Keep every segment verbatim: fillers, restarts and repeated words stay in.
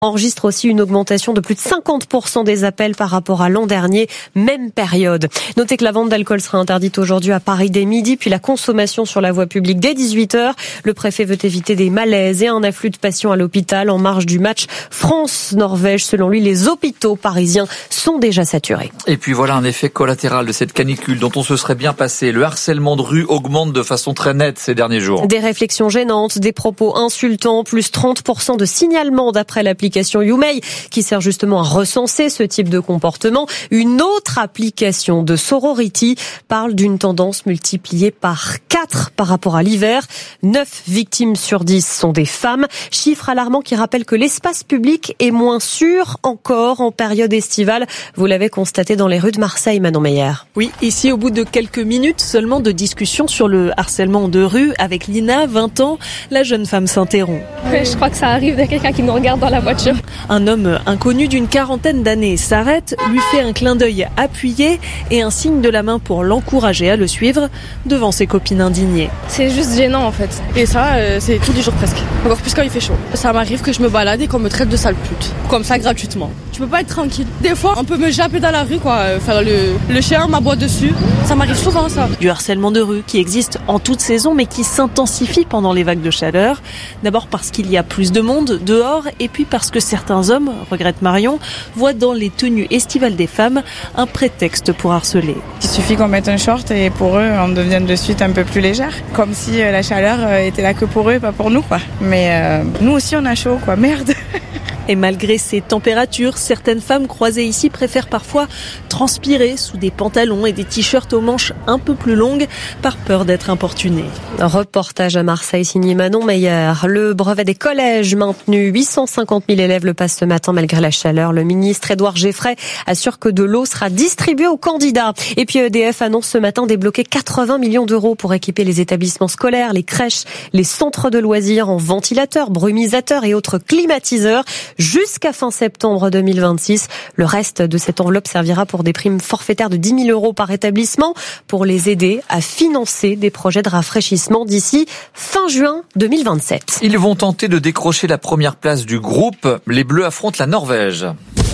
enregistre aussi une augmentation de plus de cinquante pour cent des appels par rapport à l'an dernier, même période. Notez que la vente d'alcool sera interdite aujourd'hui à Paris dès midi, puis la consommation sur la voie publique dès dix-huit heures. Le préfet veut éviter des malaises et un afflux de patients à l'hôpital en marge du match France-Norvège. Selon lui, les hôpitaux parisiens sont déjà saturés. Et puis voilà un effet collatéral de cette canicule dont on se serait bien passé. Le harcèlement de rue augmente de façon très nette ces derniers jours. Des réflexions gênantes, des propos insultants, plus trente pour cent de signalements d'après l'application YouMay qui sert justement à recenser ce type de comportement. Une autre application de Sorority parle d'une tendance multipliée par quatre par rapport à l'hiver. neuf victimes sur dix sont des femmes. Chiffre alarmant qui rappelle que l'espace public est moins sûr encore en période estivale. Vous l'avez constaté dans les rues de Marseille, Manon Meyer. Oui, ici au bout de quelques minutes seulement de discussion sur le harcèlement de rue avec Lina, vingt ans, la jeune femme s'interrompt. Je crois que ça arrive de quelqu'un qui nous regarde dans la voiture. Un homme inconnu d'une quarantaine d'années s'arrête, lui fait un clin d'œil appuyé et un signe de la main pour l'encourager à le suivre devant ses copines indignées. C'est juste gênant en fait. Et ça, euh, c'est tous les jours presque. Encore plus quand il fait chaud. Ça m'arrive que je me balade et qu'on me traite de sale pute. Comme ça, gratuitement. Tu peux pas être tranquille. Des fois, on peut me japper dans la rue, quoi. Euh, faire le, le chien, m'aboie dessus. Ça m'arrive souvent, ça. Du harcèlement de rue qui existe en toute saison mais qui s'intensifie pendant les vagues de chaleur. D'abord parce qu'il y a plus de monde dehors et puis parce que certains hommes, regrette Marion, voient dans les tenues estivales des femmes un prétexte pour harceler. Il suffit qu'on mette un short et pour eux, on devient de suite un peu plus légère. Comme si la chaleur était là que pour eux, pas pour nous, quoi. Mais euh, nous aussi, on a chaud, quoi. Merde. Et malgré ces températures, certaines femmes croisées ici préfèrent parfois transpirer sous des pantalons et des t-shirts aux manches un peu plus longues par peur d'être importunées. Reportage à Marseille signé Manon Meyer. Le brevet des collèges maintenu. huit cent cinquante mille élèves le passent ce matin malgré la chaleur. Le ministre Édouard Geffray assure que de l'eau sera distribuée aux candidats. Et puis E D F annonce ce matin débloquer quatre-vingts millions d'euros pour équiper les établissements scolaires, les crèches, les centres de loisirs en ventilateurs, brumisateurs et autres climatiseurs. Jusqu'à fin septembre deux mille vingt-six. Le reste de cette enveloppe servira pour des primes forfaitaires de dix mille euros par établissement pour les aider à financer des projets de rafraîchissement d'ici fin juin deux mille vingt-sept. Ils vont tenter de décrocher la première place du groupe. Les Bleus affrontent la Norvège.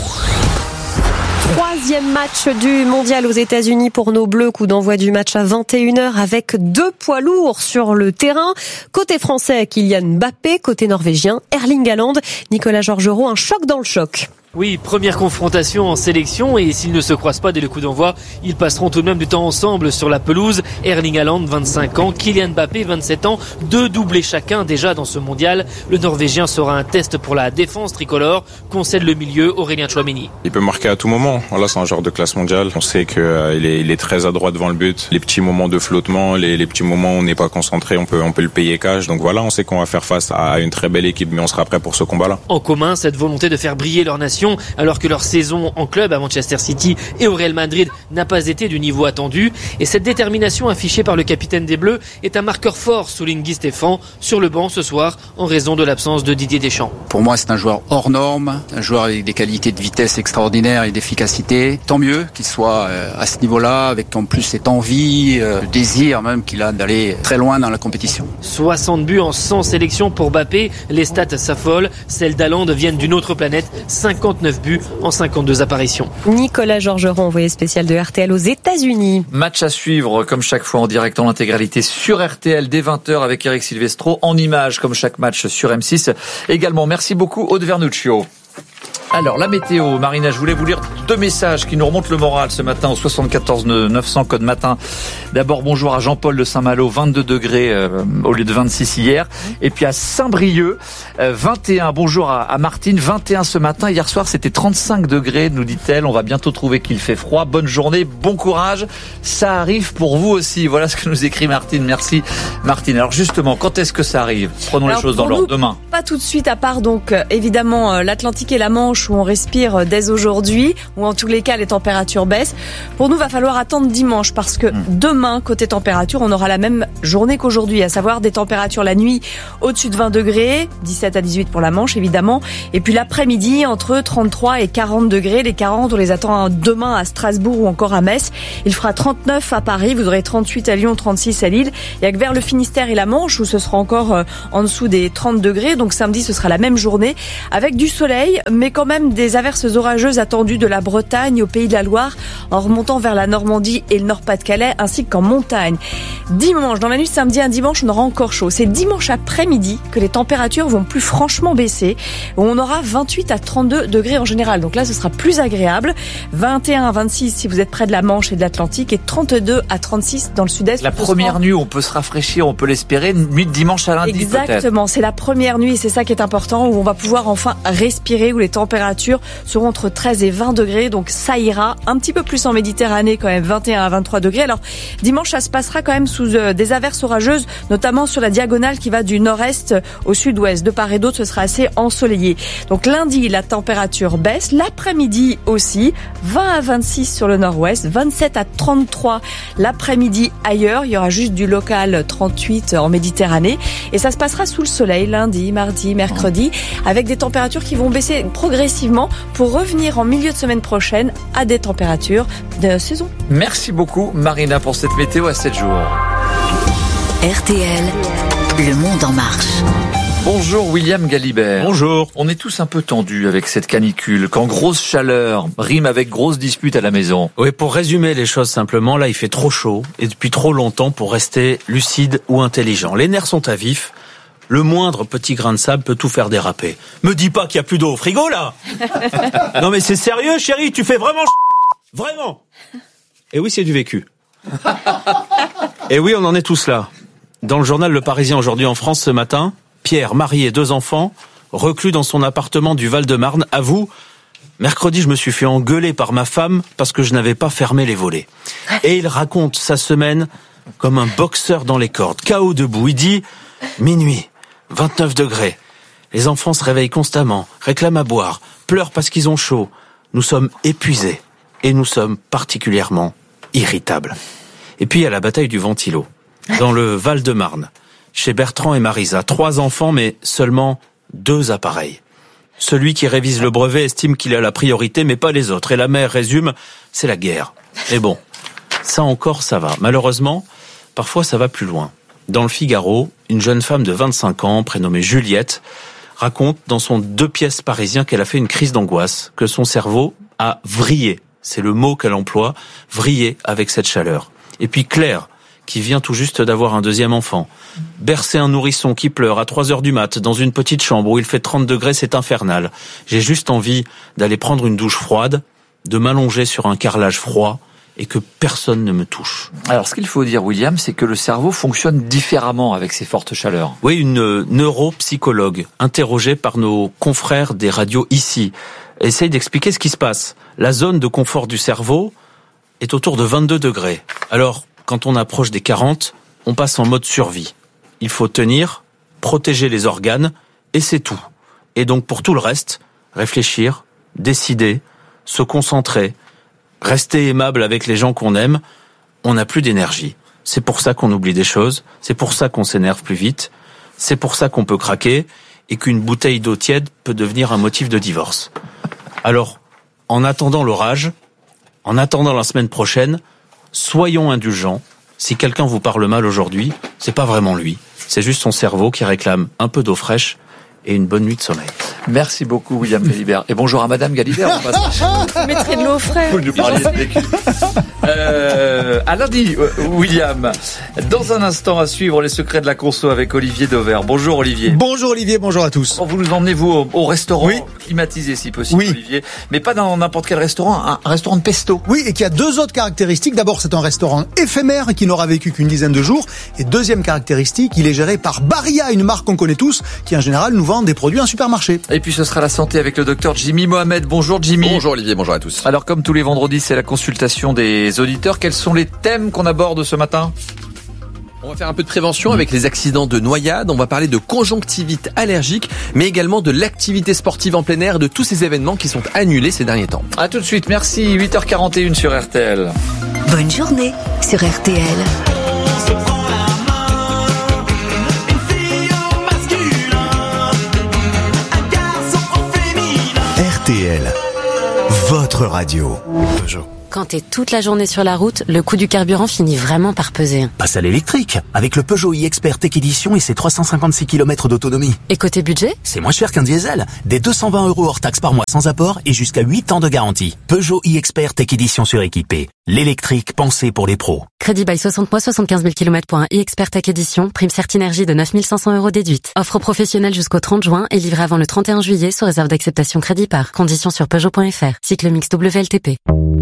Troisième match du mondial aux États-Unis pour nos Bleus. Coup d'envoi du match à vingt et une heures avec deux poids lourds sur le terrain. Côté français, Kylian Mbappé. Côté norvégien, Erling Haaland. Nicolas Georgerot, un choc dans le choc. Oui, première confrontation en sélection et s'ils ne se croisent pas dès le coup d'envoi, ils passeront tout de même du temps ensemble sur la pelouse. Erling Haaland, vingt-cinq ans, Kylian Mbappé, vingt-sept ans, deux doublés chacun déjà dans ce mondial. Le Norvégien sera un test pour la défense tricolore, concède le milieu Aurélien Tchouaméni. Il peut marquer à tout moment. Là, c'est un joueur de classe mondiale. On sait qu'il euh, est, il est très adroit devant le but. Les petits moments de flottement, les, les petits moments où on n'est pas concentré, on peut, on peut le payer cash. Donc voilà, on sait qu'on va faire face à une très belle équipe, mais on sera prêt pour ce combat-là. En commun, cette volonté de faire briller leur nation, alors que leur saison en club à Manchester City et au Real Madrid n'a pas été du niveau attendu. Et cette détermination affichée par le capitaine des Bleus est un marqueur fort, souligne Guy Stéphane, sur le banc ce soir en raison de l'absence de Didier Deschamps. Pour moi, c'est un joueur hors norme, un joueur avec des qualités de vitesse extraordinaires et d'efficacité. Tant mieux qu'il soit à ce niveau-là, avec en plus cette envie, le désir même qu'il a d'aller très loin dans la compétition. soixante buts en cent sélections pour Mbappé, les stats s'affolent. Celles d'Haaland viennent d'une autre planète, cinquante-neuf buts en cinquante-deux apparitions. Nicolas Georgerot, envoyé spécial de R T L aux États-Unis. Match à suivre, comme chaque fois en direct en intégralité sur R T L dès vingt heures avec Eric Silvestro, en images comme chaque match sur M six. Également, merci beaucoup Aude Vernuccio. Alors, la météo, Marina, je voulais vous lire deux messages qui nous remontent le moral ce matin au soixante-quatorze neuf cents code matin. D'abord, bonjour à Jean-Paul de Saint-Malo, vingt-deux degrés euh, au lieu de vingt-six hier. Et puis à Saint-Brieuc, euh, vingt et un. Bonjour à, à Martine, vingt et un ce matin. Hier soir, c'était trente-cinq degrés, nous dit-elle. On va bientôt trouver qu'il fait froid. Bonne journée, bon courage. Ça arrive pour vous aussi. Voilà ce que nous écrit Martine. Merci Martine. Alors justement, quand est-ce que ça arrive ? Prenons Alors, les choses dans l'ordre demain. Pas tout de suite, à part donc euh, évidemment euh, l'Atlantique et la Manche dimanche où on respire dès aujourd'hui, où en tous les cas les températures baissent. Pour nous, va falloir attendre dimanche parce que demain, côté température, on aura la même journée qu'aujourd'hui, à savoir des températures la nuit au-dessus de vingt degrés, dix-sept à dix-huit pour la Manche évidemment, et puis l'après-midi entre trente-trois et quarante degrés. Les quarante, on les attend demain à Strasbourg ou encore à Metz. Il fera trente-neuf à Paris, vous aurez trente-huit à Lyon, trente-six à Lille. Il y a que vers le Finistère et la Manche où ce sera encore en dessous des trente degrés. Donc samedi, ce sera la même journée avec du soleil, mais quand même des averses orageuses attendues de la Bretagne au Pays de la Loire en remontant vers la Normandie et le Nord-Pas-de-Calais ainsi qu'en montagne. Dimanche, dans la nuit de samedi à dimanche, on aura encore chaud. C'est dimanche après-midi que les températures vont plus franchement baisser, où on aura vingt-huit à trente-deux degrés en général. Donc là, ce sera plus agréable. vingt et un à vingt-six si vous êtes près de la Manche et de l'Atlantique et trente-deux à trente-six dans le sud-est. La première nuit, on peut se rafraîchir, on peut l'espérer, nuit de dimanche à lundi. Exactement, c'est la première nuit et c'est ça qui est important, où on va pouvoir enfin respirer, où les températures seront entre treize et vingt degrés, donc ça ira. Un petit peu plus en Méditerranée quand même, vingt et un à vingt-trois degrés. Alors dimanche, ça se passera quand même sous euh, des averses orageuses, notamment sur la diagonale qui va du nord-est au sud-ouest. De part et d'autre, ce sera assez ensoleillé. Donc lundi, la température baisse, l'après-midi aussi, vingt à vingt-six sur le nord-ouest, vingt-sept à trente-trois l'après-midi ailleurs. Il y aura juste du local trente-huit en Méditerranée. Et ça se passera sous le soleil lundi, mardi, mercredi, avec des températures qui vont baisser progressivement pour revenir en milieu de semaine prochaine à des températures de saison. Merci beaucoup Marina pour cette météo à sept jours. R T L, le monde en marche. Bonjour William Galibert. Bonjour. On est tous un peu tendus avec cette canicule, quand grosse chaleur rime avec grosse dispute à la maison. Oui, pour résumer les choses simplement, là il fait trop chaud et depuis trop longtemps pour rester lucide ou intelligent. Les nerfs sont à vif, le moindre petit grain de sable peut tout faire déraper. Me dis pas qu'il y a plus d'eau au frigo là. Non mais c'est sérieux chérie, tu fais vraiment vraiment. Et oui, c'est du vécu. Et oui, on en est tous là. Dans le journal Le Parisien aujourd'hui en France ce matin, Pierre, marié et deux enfants, reclus dans son appartement du Val-de-Marne, avoue « Mercredi, je me suis fait engueuler par ma femme parce que je n'avais pas fermé les volets. » Et il raconte sa semaine comme un boxeur dans les cordes, K O debout. Il dit « Minuit, vingt-neuf degrés. Les enfants se réveillent constamment, réclament à boire, pleurent parce qu'ils ont chaud. Nous sommes épuisés et nous sommes particulièrement irritables. » Et puis il y a la bataille du ventilo, dans le Val-de-Marne. Chez Bertrand et Marisa, trois enfants, mais seulement deux appareils. Celui qui révise le brevet estime qu'il a la priorité, mais pas les autres. Et la mère résume, c'est la guerre. Et bon, ça encore, ça va. Malheureusement, parfois ça va plus loin. Dans le Figaro, une jeune femme de vingt-cinq ans, prénommée Juliette, raconte dans son deux pièces parisien qu'elle a fait une crise d'angoisse, que son cerveau a vrillé. C'est le mot qu'elle emploie, vrillé avec cette chaleur. Et puis Claire, qui vient tout juste d'avoir un deuxième enfant. Bercer un nourrisson qui pleure à trois heures du mat dans une petite chambre où il fait trente degrés, c'est infernal. J'ai juste envie d'aller prendre une douche froide, de m'allonger sur un carrelage froid et que personne ne me touche. Alors, ce qu'il faut dire, William, c'est que le cerveau fonctionne différemment avec ces fortes chaleurs. Oui, une neuropsychologue, interrogée par nos confrères des radios ici, essaye d'expliquer ce qui se passe. La zone de confort du cerveau est autour de vingt-deux degrés. Alors, quand on approche des quarante, on passe en mode survie. Il faut tenir, protéger les organes, et c'est tout. Et donc pour tout le reste, réfléchir, décider, se concentrer, rester aimable avec les gens qu'on aime, on n'a plus d'énergie. C'est pour ça qu'on oublie des choses, c'est pour ça qu'on s'énerve plus vite, c'est pour ça qu'on peut craquer, et qu'une bouteille d'eau tiède peut devenir un motif de divorce. Alors, en attendant l'orage, en attendant la semaine prochaine, soyons indulgents. Si quelqu'un vous parle mal aujourd'hui, c'est pas vraiment lui. C'est juste son cerveau qui réclame un peu d'eau fraîche et une bonne nuit de sommeil. Merci beaucoup, William Galibert. Et bonjour à Madame Galibert. Vous mettrez de l'eau fraîche. Vous nous parliez de vécu. Euh, à lundi, William. Dans un instant, à suivre les secrets de la conso avec Olivier Dauvert. Bonjour Olivier. Bonjour Olivier, bonjour à tous. Vous nous emmenez, vous, au, au restaurant, oui. climatisé si possible, oui. Olivier. Mais pas dans n'importe quel restaurant, un, un restaurant de pesto. Oui, et qui a deux autres caractéristiques. D'abord, c'est un restaurant éphémère qui n'aura vécu qu'une dizaine de jours. Et deuxième caractéristique, il est géré par Baria, une marque qu'on connaît tous, qui en général nous vend des produits en supermarché. Et puis ce sera la santé avec le docteur Jimmy Mohamed. Bonjour Jimmy. Bonjour Olivier, bonjour à tous. Alors comme tous les vendredis, c'est la consultation des auditeurs. Quels sont les thèmes qu'on aborde ce matin ? On va faire un peu de prévention avec les accidents de noyade. On va parler de conjonctivite allergique, mais également de l'activité sportive en plein air, de tous ces événements qui sont annulés ces derniers temps. À tout de suite, merci. huit heures quarante et une sur R T L. Bonne journée sur R T L. R T L, votre radio. Quand t'es toute la journée sur la route, le coût du carburant finit vraiment par peser. Passe à l'électrique, avec le Peugeot e-Expert Tech Edition et ses trois cent cinquante-six kilomètres d'autonomie. Et côté budget ? C'est moins cher qu'un diesel. Des deux cent vingt euros hors taxe par mois sans apport et jusqu'à huit ans de garantie. Peugeot e-Expert Tech Edition suréquipé. L'électrique pensé pour les pros. Crédit bail soixante mois, soixante-quinze mille kilomètres pour un e-Expert Tech Edition. Prime Certinergie de neuf mille cinq cents euros déduite. Offre professionnelle jusqu'au trente juin et livrée avant le trente et un juillet sous réserve d'acceptation crédit par. Conditions sur Peugeot point F R. Cycle mix W L T P.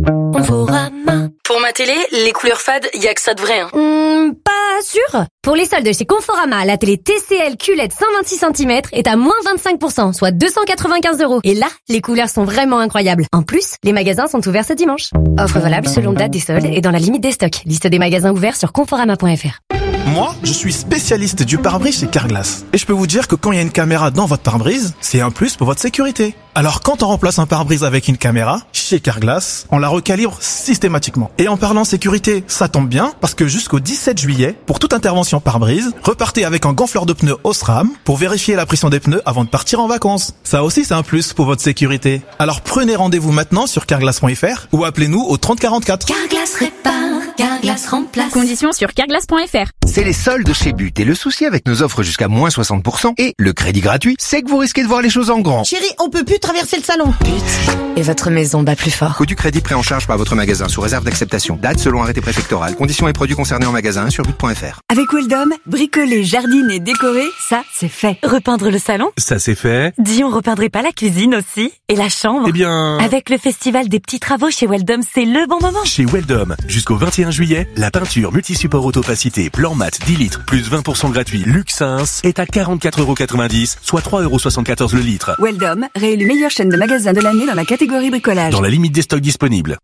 Conforama. Pour ma télé, les couleurs fades, y a que ça de vrai. Hein. Mmh, pas sûr. Pour les soldes chez Conforama, la télé T C L Q L E D cent vingt-six centimètres est à moins vingt-cinq pour cent, soit deux cent quatre-vingt-quinze euros. Et là, les couleurs sont vraiment incroyables. En plus, les magasins sont ouverts ce dimanche. Offre valable selon date des soldes et dans la limite des stocks. Liste des magasins ouverts sur conforama point F R. Moi, je suis spécialiste du pare-brise chez Carglass. Et je peux vous dire que quand il y a une caméra dans votre pare-brise, c'est un plus pour votre sécurité. Alors quand on remplace un pare-brise avec une caméra, chez Carglass, on la recalibre systématiquement. Et en parlant sécurité, ça tombe bien, parce que jusqu'au dix-sept juillet, pour toute intervention pare-brise, repartez avec un gonfleur de pneus Osram pour vérifier la pression des pneus avant de partir en vacances. Ça aussi, c'est un plus pour votre sécurité. Alors prenez rendez-vous maintenant sur carglass point F R ou appelez-nous au trente quarante-quatre. Carglass répare, Carglass remplace. Conditions sur carglass point F R. C'est les soldes chez But et le souci avec nos offres jusqu'à moins soixante pour cent et le crédit gratuit, c'est que vous risquez de voir les choses en grand. Chérie, on peut plus traverser le salon. But. Et votre maison bat plus fort. Coût du crédit pris en charge par votre magasin sous réserve d'acceptation. Date selon arrêté préfectoral. Conditions et produits concernés en magasin sur but point F R. Avec Weldom, bricoler, jardiner, décorer, ça c'est fait. Repeindre le salon, ça c'est fait. Dis, on repeindrait pas la cuisine aussi? Et la chambre? Eh bien... Avec le festival des petits travaux chez Weldom, c'est le bon moment. Chez Weldom, jusqu'au vingt et un juillet, la peinture multi-support autopacité plan mat dix litres plus vingt pour cent gratuit Luxins est à quarante-quatre euros quatre-vingt-dix, soit trois euros soixante-quatorze le litre. Weldom, réélu meilleure chaîne de magasins de l'année dans la catégorie bricolage. Dans la limite des stocks disponibles.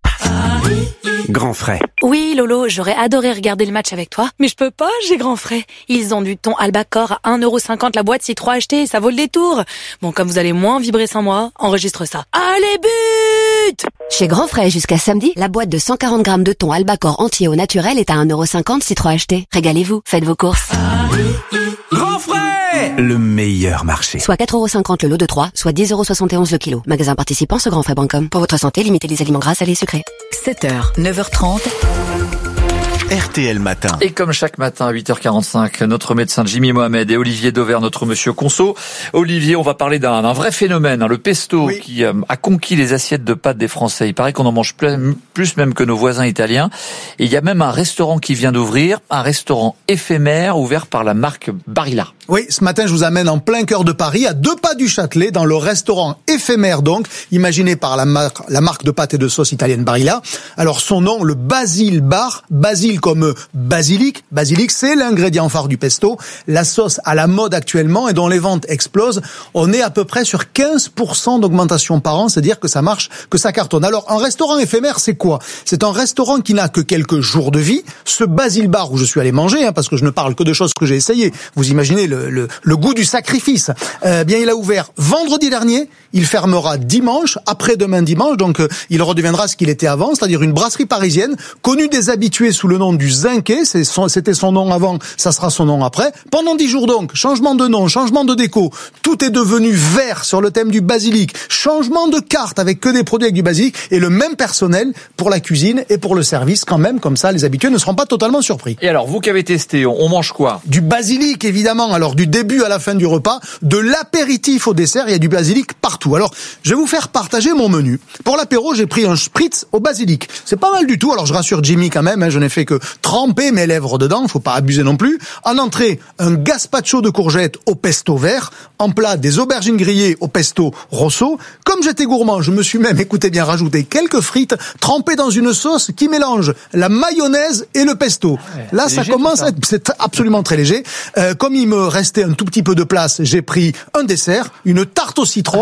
Grand Frais. Oui, Lolo, j'aurais adoré regarder le match avec toi, mais je peux pas, j'ai Grand Frais. Ils ont du thon Albacor à un euro cinquante la boîte, si trois achetés, ça vaut le détour. Bon, comme vous allez moins vibrer sans moi, enregistre ça. Allez, but! Chez Grand Frais, jusqu'à samedi, la boîte de cent quarante grammes de thon Albacor entier au naturel est à un euro cinquante si trois achetés. Régalez-vous, faites vos courses. Grand Frais! Le meilleur marché. Soit quatre euros cinquante le lot de trois, soit dix euros soixante et onze le kilo. Magasin participant sur grandfrais point com. Pour votre santé, limitez les aliments gras, salés et sucrés. sept heures, neuf heures trente. R T L Matin. Et comme chaque matin à huit heures quarante-cinq, notre médecin Jimmy Mohamed et Olivier Dauvert, notre monsieur Conso. Olivier, on va parler d'un, d'un vrai phénomène, hein, le pesto, oui, qui euh, a conquis les assiettes de pâtes des Français. Il paraît qu'on en mange plus, plus même que nos voisins italiens. Et il y a même un restaurant qui vient d'ouvrir, un restaurant éphémère ouvert par la marque Barilla. Oui, ce matin, je vous amène en plein cœur de Paris, à deux pas du Châtelet, dans le restaurant éphémère donc, imaginé par la marque, la marque de pâtes et de sauce italienne Barilla. Alors son nom, le Basil Bar, Basil comme basilic. Basilic, c'est l'ingrédient phare du pesto. La sauce à la mode actuellement et dont les ventes explosent. On est à peu près sur quinze pour cent d'augmentation par an, c'est-à-dire que ça marche, que ça cartonne. Alors, un restaurant éphémère, c'est quoi? C'est un restaurant qui n'a que quelques jours de vie. Ce Basil Bar où je suis allé manger, hein, parce que je ne parle que de choses que j'ai essayées. Vous imaginez le, le, le goût du sacrifice. Euh, bien, il a ouvert vendredi dernier. Il fermera dimanche, après-demain dimanche. Donc, euh, il redeviendra ce qu'il était avant, c'est-à-dire une brasserie parisienne, connue des habitués sous le nom du Zinquet. C'est son, c'était son nom avant, ça sera son nom après. Pendant dix jours donc, changement de nom, changement de déco. Tout est devenu vert sur le thème du basilic. Changement de carte avec que des produits avec du basilic et le même personnel pour la cuisine et pour le service quand même. Comme ça, les habitués ne seront pas totalement surpris. Et alors, vous qui avez testé, on mange quoi? Du basilic, évidemment. Alors, du début à la fin du repas, de l'apéritif au dessert, il y a du basilic partout. Alors, je vais vous faire partager mon menu. Pour l'apéro, j'ai pris un spritz au basilic. C'est pas mal du tout. Alors, je rassure Jimmy quand même, hein, je n'ai fait que tremper mes lèvres dedans, faut pas abuser non plus. En entrée, un gazpacho de courgettes au pesto vert. En plat, des aubergines grillées au pesto rosso. Comme j'étais gourmand, je me suis même, écoutez bien, rajouté quelques frites trempées dans une sauce qui mélange la mayonnaise et le pesto. Ouais, là, ça léger, commence à être, c'est absolument très léger. Euh, comme il me restait un tout petit peu de place, j'ai pris un dessert, une tarte au citron.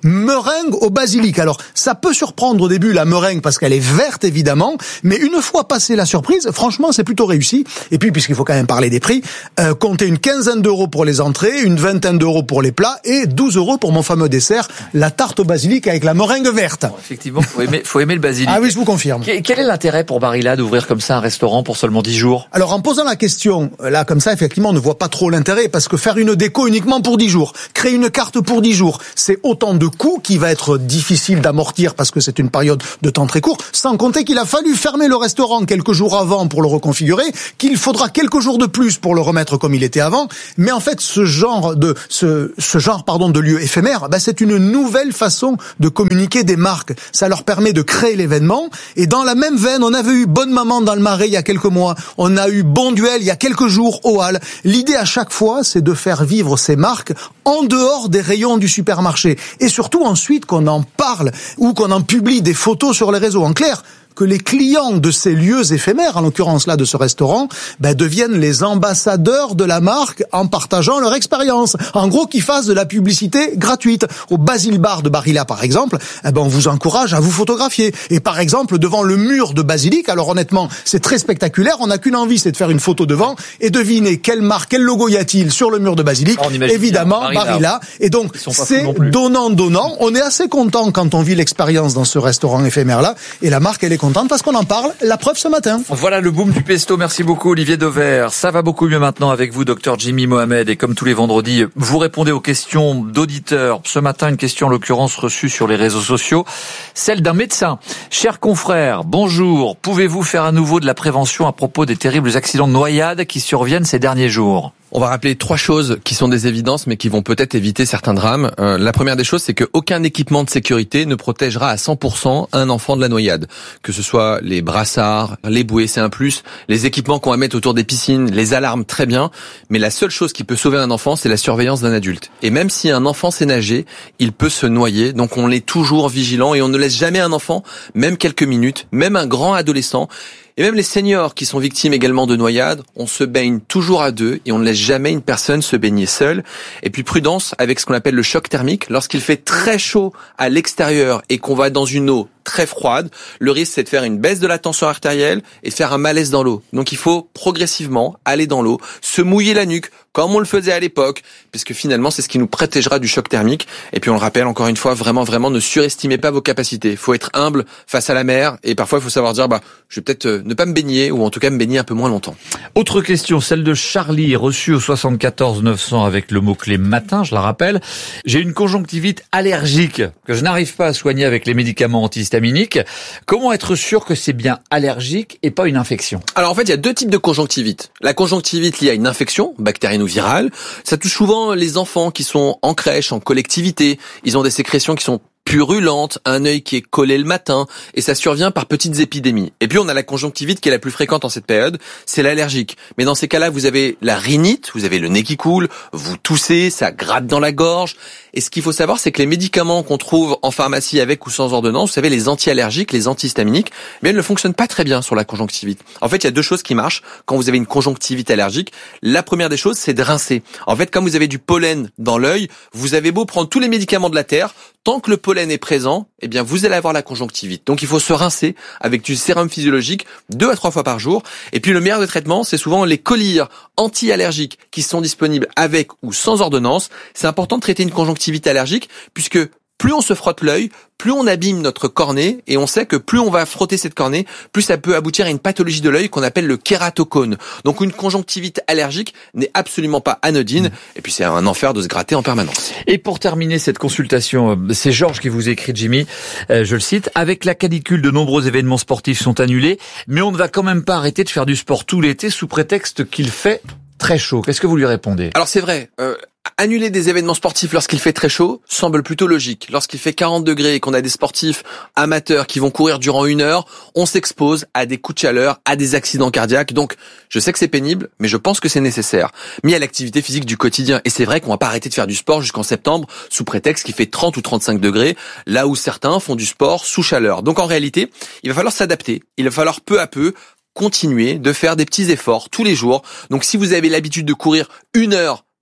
meringue au basilic. Alors, ça peut surprendre au début la meringue parce qu'elle est verte évidemment, mais une fois passée la surprise, franchement, c'est plutôt réussi. Et puis, puisqu'il faut quand même parler des prix, euh, comptez une quinzaine d'euros pour les entrées, une vingtaine d'euros pour les plats et douze euros pour mon fameux dessert, la tarte au basilic avec la meringue verte. Bon, effectivement, faut aimer, faut aimer le basilic. Ah oui, je vous confirme. Quel est l'intérêt pour Barilla d'ouvrir comme ça un restaurant pour seulement dix jours? Alors, en posant la question, là, comme ça, effectivement, on ne voit pas trop l'intérêt parce que faire une déco uniquement pour dix jours, créer une carte pour dix jours, c'est autant de coûts qui va être difficile d'amortir parce que c'est une période de temps très court, sans compter qu'il a fallu fermer le restaurant quelques jours avant pour le reconfigurer, qu'il faudra quelques jours de plus pour le remettre comme il était avant. Mais en fait, ce genre de ce, ce genre pardon de lieu éphémère, ben, c'est une nouvelle façon de communiquer des marques. Ça leur permet de créer l'événement. Et dans la même veine, on avait eu Bonne Maman dans le Marais il y a quelques mois, on a eu Bon Duel il y a quelques jours au Halles. L'idée à chaque fois, c'est de faire vivre ces marques en dehors des rayons du supermarché. Et surtout ensuite qu'on en parle ou qu'on en publie des photos sur les réseaux. En clair, que les clients de ces lieux éphémères, en l'occurrence là de ce restaurant, ben, deviennent les ambassadeurs de la marque en partageant leur expérience. En gros, qu'ils fassent de la publicité gratuite. Au Basil Bar de Barilla, par exemple, eh ben, on vous encourage à vous photographier. Et par exemple, devant le mur de basilic, alors honnêtement, c'est très spectaculaire, on n'a qu'une envie, c'est de faire une photo devant et deviner quelle marque, quel logo y a-t-il sur le mur de basilic. Évidemment, Barilla. Barilla. Et donc, c'est donnant-donnant. On est assez content quand on vit l'expérience dans ce restaurant éphémère-là. Et la marque, elle est contente parce qu'on en parle. La preuve ce matin. Voilà le boom du pesto. Merci beaucoup Olivier Dauvert. Ça va beaucoup mieux maintenant avec vous, docteur Jimmy Mohamed. Et comme tous les vendredis, vous répondez aux questions d'auditeurs. Ce matin, une question en l'occurrence reçue sur les réseaux sociaux, celle d'un médecin. Chers confrères, bonjour. Pouvez-vous faire à nouveau de la prévention à propos des terribles accidents de noyade qui surviennent ces derniers jours? On va rappeler trois choses qui sont des évidences, mais qui vont peut-être éviter certains drames. Euh, la première des choses, c'est qu'aucun équipement de sécurité ne protégera à cent pour cent un enfant de la noyade. Que ce soit les brassards, les bouées, c'est un plus, les équipements qu'on va mettre autour des piscines, les alarmes, très bien. Mais la seule chose qui peut sauver un enfant, c'est la surveillance d'un adulte. Et même si un enfant sait nager, il peut se noyer. Donc on est toujours vigilant et on ne laisse jamais un enfant, même quelques minutes, même un grand adolescent. Et même les seniors qui sont victimes également de noyades, on se baigne toujours à deux et on ne laisse jamais une personne se baigner seule. Et puis prudence avec ce qu'on appelle le choc thermique. Lorsqu'il fait très chaud à l'extérieur et qu'on va dans une eau très froide, le risque c'est de faire une baisse de la tension artérielle et de faire un malaise dans l'eau. Donc il faut progressivement aller dans l'eau, se mouiller la nuque comme on le faisait à l'époque, puisque finalement c'est ce qui nous protégera du choc thermique. Et puis on le rappelle encore une fois, vraiment vraiment ne surestimez pas vos capacités. Il faut être humble face à la mer et parfois il faut savoir dire bah je vais peut-être ne pas me baigner ou en tout cas me baigner un peu moins longtemps. Autre question, celle de Charlie, reçue au soixante-quatorze neuf cents avec le mot-clé matin, je la rappelle. J'ai une conjonctivite allergique que je n'arrive pas à soigner avec les médicaments antihistaminiques. Comment être sûr que c'est bien allergique et pas une infection? Alors en fait, il y a deux types de conjonctivite. La conjonctivite liée à une infection, bactérienne ou virale, ça touche souvent les enfants qui sont en crèche, en collectivité. Ils ont des sécrétions qui sont purulente, un œil qui est collé le matin, et ça survient par petites épidémies. Et puis on a la conjonctivite qui est la plus fréquente en cette période, c'est l'allergique. Mais dans ces cas-là, vous avez la rhinite, vous avez le nez qui coule, vous toussez, ça gratte dans la gorge. Et ce qu'il faut savoir, c'est que les médicaments qu'on trouve en pharmacie avec ou sans ordonnance, vous savez, les anti-allergiques, les antihistaminiques, mais elles ne fonctionnent pas très bien sur la conjonctivite. En fait, il y a deux choses qui marchent quand vous avez une conjonctivite allergique. La première des choses, c'est de rincer. En fait, comme vous avez du pollen dans l'œil, vous avez beau prendre tous les médicaments de la terre, tant que le pollen est présent, eh bien, vous allez avoir la conjonctivite. Donc, il faut se rincer avec du sérum physiologique deux à trois fois par jour. Et puis, le meilleur des traitements, c'est souvent les collyres anti-allergiques qui sont disponibles avec ou sans ordonnance. C'est important de traiter une conjonctivite allergique puisque plus on se frotte l'œil, plus on abîme notre cornée, et on sait que plus on va frotter cette cornée, plus ça peut aboutir à une pathologie de l'œil qu'on appelle le kératocone. Donc une conjonctivite allergique n'est absolument pas anodine, et puis c'est un enfer de se gratter en permanence. Et pour terminer cette consultation, c'est Georges qui vous écrit, Jimmy, euh, je le cite, avec la canicule, de nombreux événements sportifs sont annulés, mais on ne va quand même pas arrêter de faire du sport tout l'été sous prétexte qu'il fait très chaud. Qu'est-ce que vous lui répondez? Alors c'est vrai, euh, annuler des événements sportifs lorsqu'il fait très chaud semble plutôt logique. Lorsqu'il fait quarante degrés et qu'on a des sportifs amateurs qui vont courir durant une heure, on s'expose à des coups de chaleur, à des accidents cardiaques. Donc, je sais que c'est pénible, mais je pense que c'est nécessaire. Mis à l'activité physique du quotidien. Et c'est vrai qu'on va pas arrêter de faire du sport jusqu'en septembre sous prétexte qu'il fait trente ou trente-cinq degrés, là où certains font du sport sous chaleur. Donc, en réalité, il va falloir s'adapter. Il va falloir peu à peu continuer de faire des petits efforts tous les jours. Donc, si vous avez l'habitude de courir une heure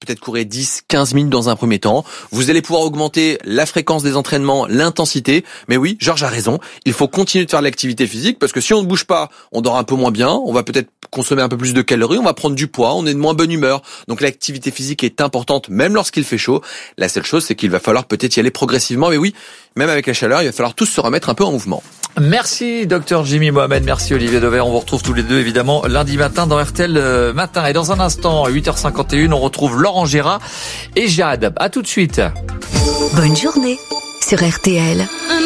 peut-être courir dix, quinze minutes dans un premier temps. Vous allez pouvoir augmenter la fréquence des entraînements, l'intensité. Mais oui, Georges a raison. Il faut continuer de faire de l'activité physique parce que si on ne bouge pas, on dort un peu moins bien. On va peut-être consommer un peu plus de calories. On va prendre du poids. On est de moins bonne humeur. Donc l'activité physique est importante même lorsqu'il fait chaud. La seule chose, c'est qu'il va falloir peut-être y aller progressivement. Mais oui, même avec la chaleur, il va falloir tous se remettre un peu en mouvement. Merci docteur Jimmy Mohamed, merci Olivier Dauvert. On vous retrouve tous les deux évidemment lundi matin dans R T L Matin. Et dans un instant, à huit heures cinquante et une, on retrouve Laurent Gérard et Jade. À tout de suite. Bonne journée sur R T L.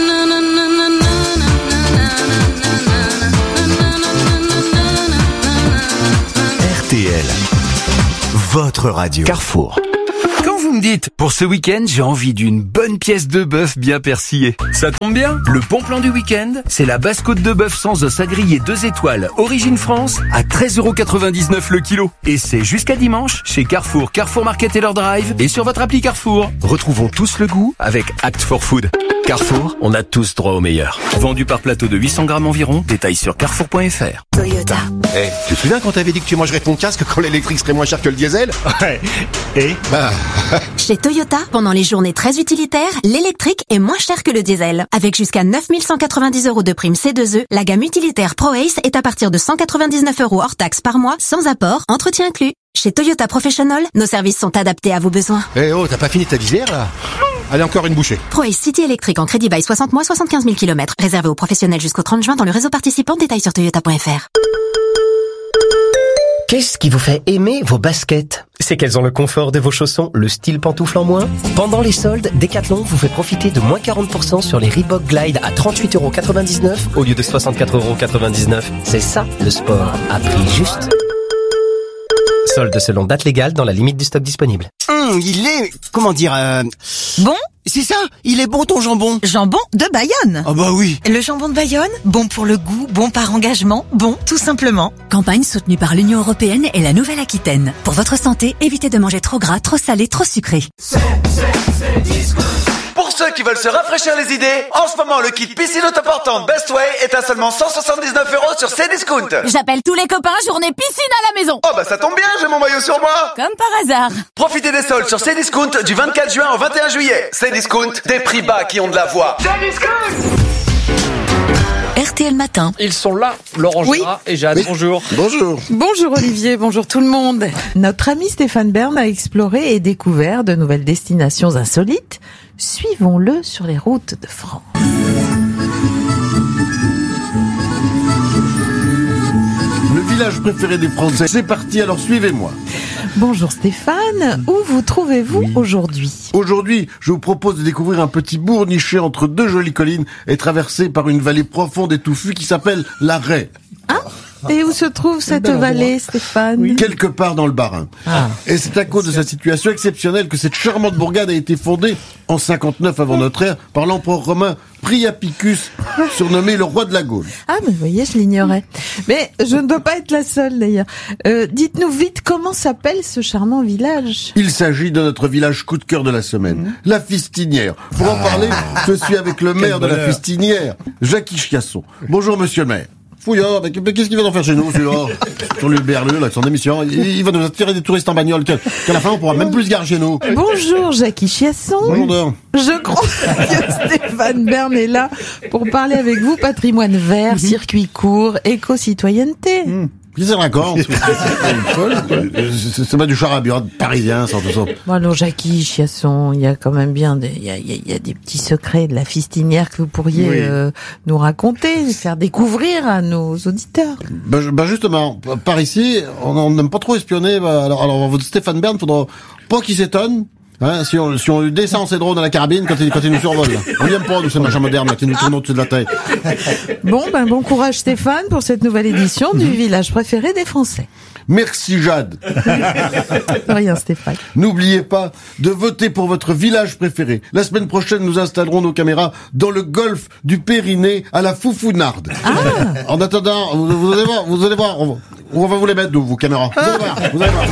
R T L, votre radio. Carrefour. Quand vous me dites, pour ce week-end, j'ai envie d'une bonne pièce de bœuf bien persillée, ça tombe bien. Le bon plan du week-end, c'est la basse côte de bœuf sans os à griller deux étoiles, origine France, à treize euros quatre-vingt-dix-neuf le kilo. Et c'est jusqu'à dimanche, chez Carrefour, Carrefour Market et leur drive, et sur votre appli Carrefour. Retrouvons tous le goût avec Act for Food. Carrefour, on a tous droit au meilleur. Vendu par plateau de huit cents grammes environ, détail sur carrefour point f r. Toyota. Eh, hey, tu te souviens quand t'avais dit que tu mangerais ton casque quand l'électrique serait moins cher que le diesel? Ouais. Et bah... Chez Toyota, pendant les journées très utilitaires, l'électrique est moins cher que le diesel. Avec jusqu'à neuf mille cent quatre-vingt-dix euros de prime C deux E, la gamme utilitaire ProAce est à partir de cent quatre-vingt-dix-neuf euros hors taxe par mois, sans apport, entretien inclus. Chez Toyota Professional, nos services sont adaptés à vos besoins. Eh hey, oh, t'as pas fini ta visière là? Allez, encore une bouchée. ProAce City électrique en crédit bail soixante mois, soixante-quinze mille kilomètres. Réservé aux professionnels jusqu'au trente juin dans le réseau participant. Détail sur toyota point f r. Qu'est-ce qui vous fait aimer vos baskets? C'est qu'elles ont le confort de vos chaussons, le style pantoufle en moins. Pendant les soldes, Decathlon vous fait profiter de moins quarante pour cent sur les Reebok Glide à trente-huit euros quatre-vingt-dix-neuf au lieu de soixante-quatre euros quatre-vingt-dix-neuf. C'est ça, le sport, à prix juste. Solde selon date légale dans la limite du stock disponible. Hum, il est... comment dire... Euh... Bon? C'est ça, il est bon ton jambon. Jambon de Bayonne. Ah bah oui. Le jambon de Bayonne, bon pour le goût, bon par engagement, bon tout simplement. Campagne soutenue par l'Union Européenne et la Nouvelle-Aquitaine. Pour votre santé, évitez de manger trop gras, trop salé, trop sucré. C'est, c'est, c'est disco. Pour ceux qui veulent se rafraîchir les idées, en ce moment le kit piscine autoportante Best Way est à seulement cent soixante-dix-neuf euros sur Cdiscount. J'appelle tous les copains, journée piscine à la maison. Oh bah ça tombe bien, j'ai mon maillot sur moi. Comme par hasard. Profitez des soldes sur Cdiscount du vingt-quatre juin au vingt et un juillet. Cdiscount, des prix bas qui ont de la voix. Cdiscount. R T L Matin. Ils sont là, Laurent Oui. Gérard et Jade. Oui. Bonjour. Bonjour. Bonjour Olivier, bonjour tout le monde. Notre ami Stéphane Bern a exploré et découvert de nouvelles destinations insolites. Suivons-le sur les routes de France. Le village préféré des Français, c'est parti, alors suivez-moi. Bonjour Stéphane, où vous trouvez-vous oui. aujourd'hui? Aujourd'hui, je vous propose de découvrir un petit bourg niché entre deux jolies collines et traversé par une vallée profonde et touffue qui s'appelle la Raie. Hein? Et où se trouve cette vallée, Stéphane? Oui. Quelque part dans le Bas-Rhin. Ah. Et c'est à cause de sa situation exceptionnelle que cette charmante bourgade a été fondée en cinquante-neuf avant notre ère par l'empereur romain Priapicus, surnommé le roi de la Gaule. Ah, mais vous voyez, je l'ignorais. Mais je ne dois pas être la seule, d'ailleurs. Euh, dites-nous vite, comment s'appelle ce charmant village? Il s'agit de notre village coup de cœur de la semaine, mmh. la Fistinière. Pour en parler, je suis avec le maire de la Fistinière, Jackie Chiasson. Bonjour, monsieur le maire. Fouillard, mais qu'est-ce qu'il va en faire chez nous, celui-là? Sur le berleux, là, son émission. Il, il va nous attirer des touristes en bagnole, qu'à, qu'à la fin, on pourra même plus se garer chez nous. Bonjour, Jackie Chiasson. Bonjour. Je crois que Stéphane Bern est là pour parler avec vous patrimoine vert, mm-hmm. circuit court, éco-citoyenneté. Mm. Qu'est-ce que ça raconte? C'est pas du charabia parisien, sans tout ça. Bon alors, Jackie Chiasson, il y a quand même bien des, il y a, il y a, il y a des petits secrets de la Fistinière que vous pourriez oui. euh, nous raconter, faire découvrir à nos auditeurs. Ben, ben justement, par ici, on n'aime pas trop espionner. Alors, alors votre Stéphane Bern, faudra pas qu'il s'étonne. Hein, si on, si on descend ses drones dans la carabine quand il, quand il nous survole, là. On n'aime pas, nous, ces machins modernes, là, qui nous tournent au-dessus de la tête. Bon, ben, bon courage, Stéphane, pour cette nouvelle édition du village préféré des Français. Merci, Jade. Rien, Stéphane. N'oubliez pas de voter pour votre village préféré. La semaine prochaine, nous installerons nos caméras dans le golfe du Périnée à la Foufounarde. Ah. En attendant, vous, vous allez voir, vous allez voir, on, on va vous les mettre, nous, vos caméras. Vous allez voir, vous allez voir.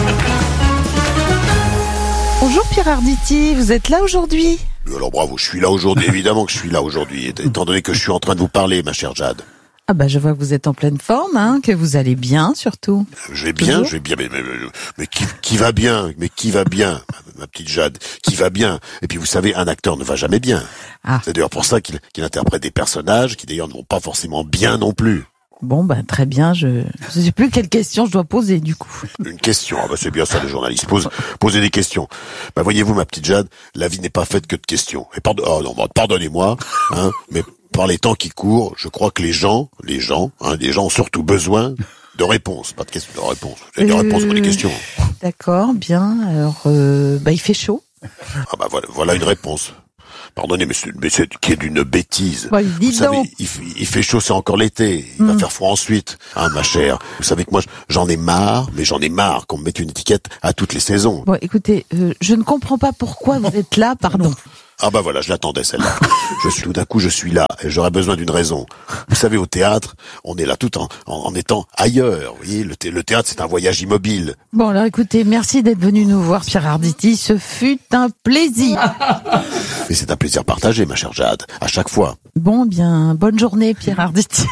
Bonjour Pierre Arditi, vous êtes là aujourd'hui? Alors bravo, je suis là aujourd'hui, évidemment que je suis là aujourd'hui, étant donné que je suis en train de vous parler, ma chère Jade. Ah bah je vois que vous êtes en pleine forme, hein, que vous allez bien surtout. Je vais bien, je vais bien, mais, mais, mais, mais qui, qui va bien, mais qui va bien, ma, ma petite Jade, qui va bien. Et puis vous savez, un acteur ne va jamais bien. Ah. C'est d'ailleurs pour ça qu'il, qu'il interprète des personnages qui d'ailleurs ne vont pas forcément bien non plus. Bon, ben très bien, je je sais plus quelle question je dois poser du coup. Une question, ah bah c'est bien ça les journalistes, Pose, posez des questions. Bah voyez-vous ma petite Jade, la vie n'est pas faite que de questions. Et pardon, oh non, bah, pardonnez-moi, hein, mais par les temps qui courent, je crois que les gens, les gens, hein, les gens ont surtout besoin de réponses, pas de questions, de réponses. J'ai des Euh, réponses, pas des questions. D'accord, bien. Alors, euh, bah il fait chaud. Ah bah voilà, voilà une réponse. Pardonnez, mais c'est, mais c'est qui est d'une bêtise. Bah, dis Vous savez, donc. il, f- il fait chaud, c'est encore l'été. Il va Mm. faire froid ensuite. Hein, ma chère. Vous savez que moi, j'en ai marre, mais j'en ai marre qu'on me mette une étiquette à toutes les saisons. Bon, écoutez, euh, je ne comprends pas pourquoi vous êtes là, pardon. Ah bah voilà, je l'attendais celle-là. Je suis tout d'un coup, je suis là et j'aurais besoin d'une raison. Vous savez, au théâtre, on est là tout en, en, en étant ailleurs. Vous voyez, le, thé- le théâtre, c'est un voyage immobile. Bon, alors écoutez, merci d'être venu nous voir, Pierre Arditi. Ce fut un plaisir. Mais c'est un plaisir partagé, ma chère Jade, à chaque fois. Bon, bien, bonne journée, Pierre Arditi.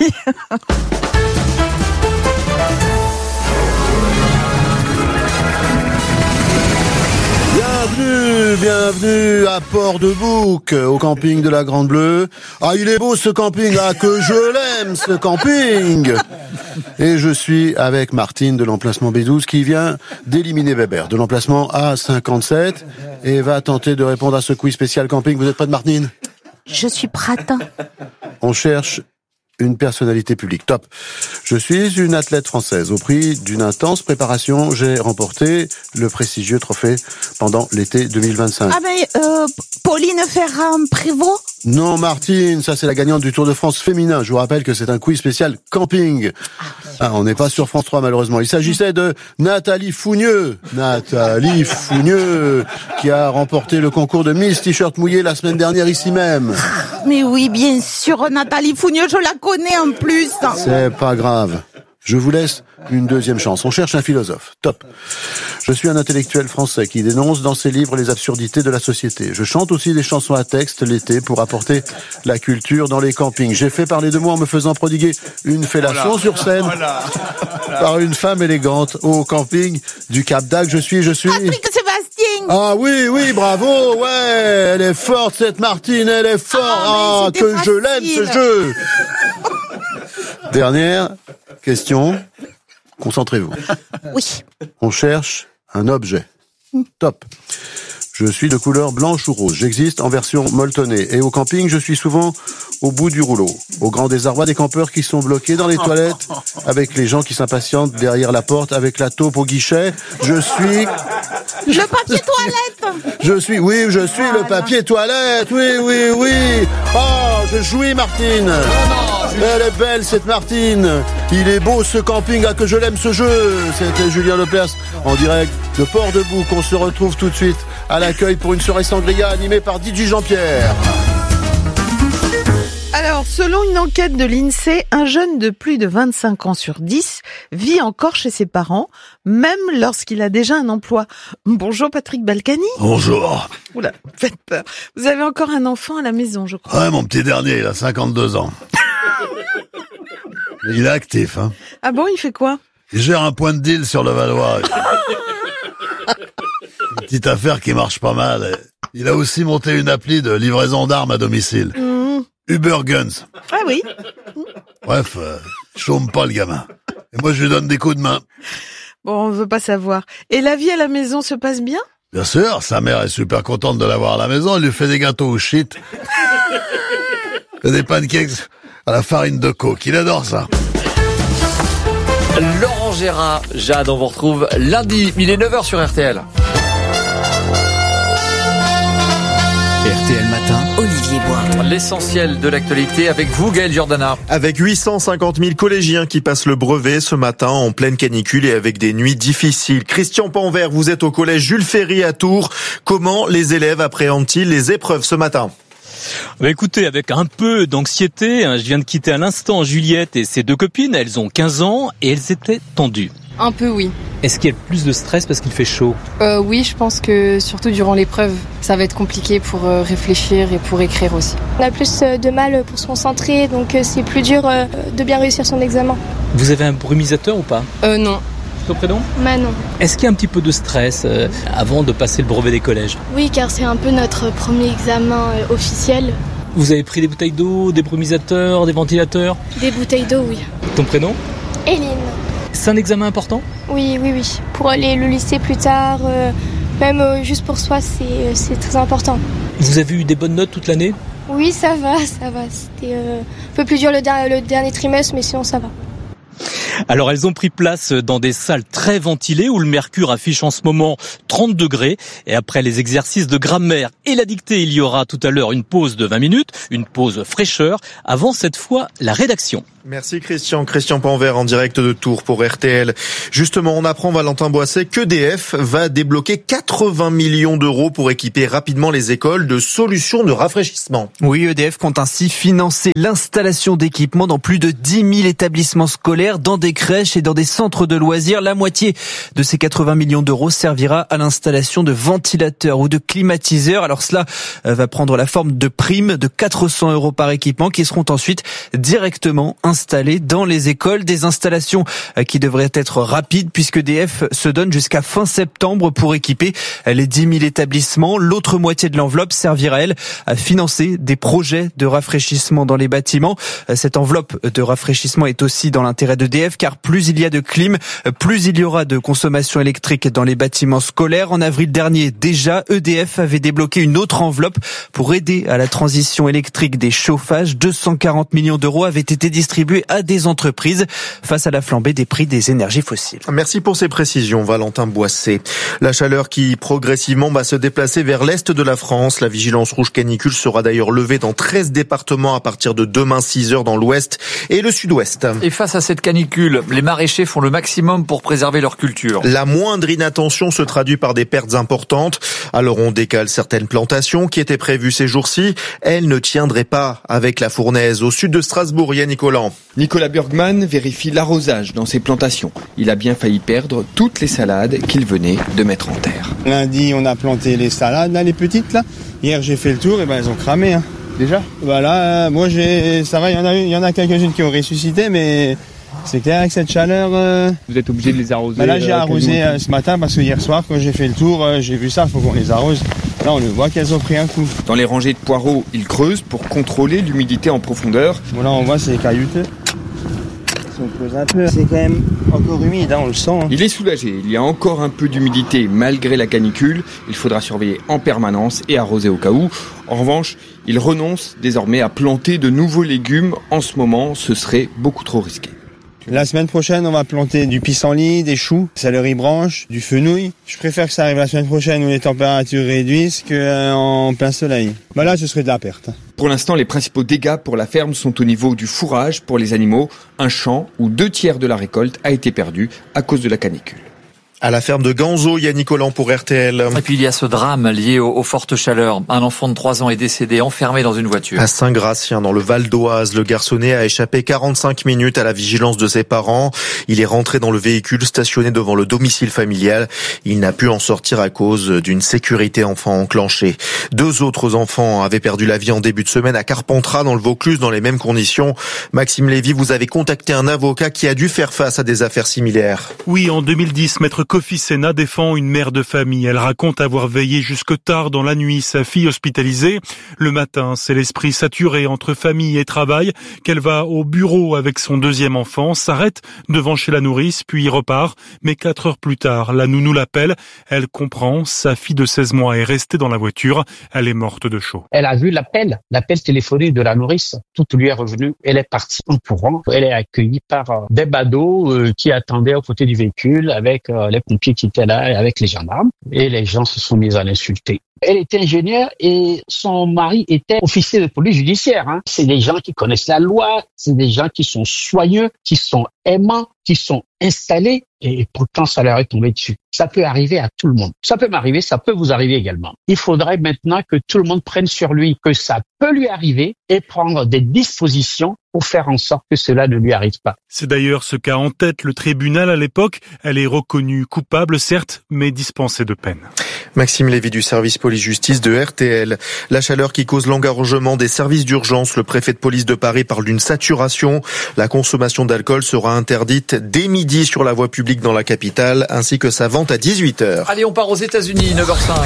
Bienvenue, bienvenue à Port-de-Bouc, au camping de la Grande Bleue. Ah, il est beau ce camping, ah, que je l'aime ce camping. Et je suis avec Martine de l'emplacement B douze qui vient d'éliminer Bébert de l'emplacement A cinquante-sept et va tenter de répondre à ce quiz spécial camping. Vous êtes prête, Martine? Je suis prête. On cherche une personnalité publique. Top. Je suis une athlète française. Au prix d'une intense préparation, j'ai remporté le prestigieux trophée pendant l'été deux mille vingt-cinq. Ah mais, euh, Pauline Ferrand-Prévot? Non, Martine, ça c'est la gagnante du Tour de France féminin. Je vous rappelle que c'est un quiz spécial camping. Ah, on n'est pas sur France trois malheureusement. Il s'agissait de Nathalie Fougneux. Nathalie Fougneux, qui a remporté le concours de Miss T-shirt mouillé la semaine dernière ici même. Mais oui, bien sûr, Nathalie Fougneux, je la connais en plus. C'est pas grave. Je vous laisse une deuxième chance. On cherche un philosophe. Top. Je suis un intellectuel français qui dénonce dans ses livres les absurdités de la société. Je chante aussi des chansons à texte l'été pour apporter la culture dans les campings. J'ai fait parler de moi en me faisant prodiguer une fellation Voilà. sur scène Voilà. par une femme élégante au camping du Cap d'Agde. Je suis, je suis... Patrick Sébastien. Ah oui, oui, bravo, ouais, elle est forte cette Martine, elle est forte. Ah, mais que c'était je l'aime ce facile. jeu. Dernière question. Concentrez-vous. Oui. On cherche un objet. Top. Je suis de couleur blanche ou rose. J'existe en version molletonnée. Et au camping, je suis souvent au bout du rouleau. Au grand désarroi des campeurs qui sont bloqués dans les toilettes, avec les gens qui s'impatientent derrière la porte, avec la taupe au guichet. Je suis... Le papier toilette. Je suis, oui, je suis le papier toilette. Oui, oui, oui. Oh, je jouis, Martine. Elle est belle, cette Martine. Il est beau, ce camping, à que je l'aime, ce jeu. C'était Julien Lepers, en direct de Port-de-Bouc. On se retrouve tout de suite à l'accueil pour une soirée sangria animée par D J Jean-Pierre. Alors, selon une enquête de l'INSEE, un jeune de plus de vingt-cinq ans sur dix vit encore chez ses parents, même lorsqu'il a déjà un emploi. Bonjour Patrick Balkany. Bonjour. Oula, faites peur. Vous avez encore un enfant à la maison, je crois. Ouais, mon petit dernier, il a cinquante-deux ans. Mais il est actif, hein. Ah bon, il fait quoi? Il gère un point de deal sur le Valois. Une petite affaire qui marche pas mal. Il a aussi monté une appli de livraison d'armes à domicile. Mmh. Uber Guns. Ah oui. Bref, euh, chôme pas le gamin. Et moi, je lui donne des coups de main. Bon, on veut pas savoir. Et la vie à la maison se passe bien? Bien sûr, sa mère est super contente de l'avoir à la maison. Elle lui fait des gâteaux au shit. Et des pancakes à la farine de coke. Il adore ça. Laurent Gérard, Jade, on vous retrouve lundi, il est neuf heures sur R T L. R T L Matin, Olivier Bois. L'essentiel de l'actualité avec vous, Gaël Giordana. Avec huit cent cinquante mille collégiens qui passent le brevet ce matin en pleine canicule et avec des nuits difficiles. Christian Panvert, vous êtes au collège Jules Ferry à Tours. Comment les élèves appréhendent-ils les épreuves ce matin ? Bah écoutez, avec un peu d'anxiété, je viens de quitter à l'instant Juliette et ses deux copines, elles ont quinze ans et elles étaient tendues. Un peu, oui. Est-ce qu'il y a plus de stress parce qu'il fait chaud ? Euh, oui, je pense que surtout durant l'épreuve, ça va être compliqué pour euh, réfléchir et pour écrire aussi. On a plus de mal pour se concentrer, donc c'est plus dur euh, de bien réussir son examen. Vous avez un brumisateur ou pas ? Euh, non. Ton prénom ? Manon. Est-ce qu'il y a un petit peu de stress euh, avant de passer le brevet des collèges ? Oui, car c'est un peu notre premier examen euh, officiel. Vous avez pris des bouteilles d'eau, des brumisateurs, des ventilateurs ? Des bouteilles d'eau, oui. Ton prénom ? Éline. C'est un examen important ? Oui, oui, oui. Pour aller le lycée plus tard, euh, même euh, juste pour soi, c'est, c'est très important. Vous avez eu des bonnes notes toute l'année ? Oui, ça va, ça va. C'était euh, un peu plus dur le, der- le dernier trimestre, mais sinon ça va. Alors elles ont pris place dans des salles très ventilées où le mercure affiche en ce moment trente degrés. Et après les exercices de grammaire et la dictée, il y aura tout à l'heure une pause de vingt minutes, une pause fraîcheur, avant cette fois la rédaction. Merci Christian. Christian Panvert en direct de Tours pour R T L. Justement, on apprend, Valentin Boisset, qu'E D F va débloquer quatre-vingts millions d'euros pour équiper rapidement les écoles de solutions de rafraîchissement. Oui, E D F compte ainsi financer l'installation d'équipements dans plus de dix mille établissements scolaires, dans des crèches et dans des centres de loisirs. La moitié de ces quatre-vingts millions d'euros servira à l'installation de ventilateurs ou de climatiseurs. Alors cela va prendre la forme de primes de quatre cents euros par équipement qui seront ensuite directement installés dans les écoles. Des installations qui devraient être rapides puisque E D F se donne jusqu'à fin septembre pour équiper les dix mille établissements. L'autre moitié de l'enveloppe servira, elle, à financer des projets de rafraîchissement dans les bâtiments. Cette enveloppe de rafraîchissement est aussi dans l'intérêt d'E D F car plus il y a de clim, plus il y aura de consommation électrique dans les bâtiments scolaires. En avril dernier, déjà, E D F avait débloqué une autre enveloppe pour aider à la transition électrique des chauffages. deux cent quarante millions d'euros avaient été distribués à des entreprises face à la flambée des prix des énergies fossiles. Merci pour ces précisions, Valentin Boisset. La chaleur qui progressivement va se déplacer vers l'est de la France. La vigilance rouge canicule sera d'ailleurs levée dans treize départements à partir de demain six heures dans l'ouest et le sud-ouest. Et face à cette canicule, les maraîchers font le maximum pour préserver leur culture. La moindre inattention se traduit par des pertes importantes. Alors on décale certaines plantations qui étaient prévues ces jours-ci. Elles ne tiendraient pas avec la fournaise. Au sud de Strasbourg, Yannick Collant. Nicolas Burgman vérifie l'arrosage dans ses plantations. Il a bien failli perdre toutes les salades qu'il venait de mettre en terre. Lundi, on a planté les salades, là, les petites, là. Hier, j'ai fait le tour, et ben elles ont cramé, hein. Déjà Bah là, moi, j'ai, ça va, il y en a, il y en a quelques-unes qui ont ressuscité, mais c'est clair avec cette chaleur. Euh... Vous êtes obligé de les arroser. Bah là, j'ai euh, arrosé euh, ce matin parce que hier soir, quand j'ai fait le tour, euh, j'ai vu ça, il faut qu'on les arrose. Là, on le voit qu'elles ont pris un coup. Dans les rangées de poireaux, ils creusent pour contrôler l'humidité en profondeur. Bon, là, on voit, c'est caillouteux. Si on creuse un peu, c'est quand même encore humide, hein, on le sent. Hein. Il est soulagé. Il y a encore un peu d'humidité malgré la canicule. Il faudra surveiller en permanence et arroser au cas où. En revanche, il renonce désormais à planter de nouveaux légumes. En ce moment, ce serait beaucoup trop risqué. La semaine prochaine, on va planter du pissenlit, des choux, céleri branche, du fenouil. Je préfère que ça arrive la semaine prochaine où les températures réduisent qu'en plein soleil. Bah là, ce serait de la perte. Pour l'instant, les principaux dégâts pour la ferme sont au niveau du fourrage pour les animaux. Un champ où deux tiers de la récolte a été perdu à cause de la canicule. À la ferme de Ganzo, Yannick Collant pour R T L. Et puis il y a ce drame lié aux, aux fortes chaleurs. Un enfant de trois ans est décédé enfermé dans une voiture. À Saint-Gratien, dans le Val d'Oise, le garçonnet a échappé quarante-cinq minutes à la vigilance de ses parents. Il est rentré dans le véhicule stationné devant le domicile familial. Il n'a pu en sortir à cause d'une sécurité enfant enclenchée. Deux autres enfants avaient perdu la vie en début de semaine à Carpentras, dans le Vaucluse, dans les mêmes conditions. Maxime Lévy, vous avez contacté un avocat qui a dû faire face à des affaires similaires. Oui, en deux mille dix, maître Kofi Sena défend une mère de famille. Elle raconte avoir veillé jusque tard dans la nuit sa fille hospitalisée. Le matin, c'est l'esprit saturé entre famille et travail qu'elle va au bureau avec son deuxième enfant, s'arrête devant chez la nourrice, puis repart. Mais quatre heures plus tard, la nounou l'appelle. Elle comprend, sa fille de seize mois est restée dans la voiture. Elle est morte de chaud. Elle a vu l'appel, l'appel téléphonique de la nourrice. Tout lui est revenu. Elle est partie en courant. Elle est accueillie par des badauds qui attendaient aux côtés du véhicule avec les pompiers qui était là avec les gendarmes et les gens se sont mis à l'insulter. Elle était ingénieure et son mari était officier de police judiciaire. Hein. C'est des gens qui connaissent la loi, c'est des gens qui sont soigneux, qui sont aimants. qui sont installés et pourtant ça leur est tombé dessus. Ça peut arriver à tout le monde. Ça peut m'arriver, ça peut vous arriver également. Il faudrait maintenant que tout le monde prenne sur lui que ça peut lui arriver et prendre des dispositions pour faire en sorte que cela ne lui arrive pas. C'est d'ailleurs ce qu'a en tête le tribunal à l'époque. Elle est reconnue coupable, certes, mais dispensée de peine. Maxime Lévy du service police-justice de R T L. La chaleur qui cause l'engorgement des services d'urgence. Le préfet de police de Paris parle d'une saturation. La consommation d'alcool sera interdite dès midi sur la voie publique dans la capitale, ainsi que sa vente à dix-huit heures. Allez, on part aux États-Unis, neuf heures cinq.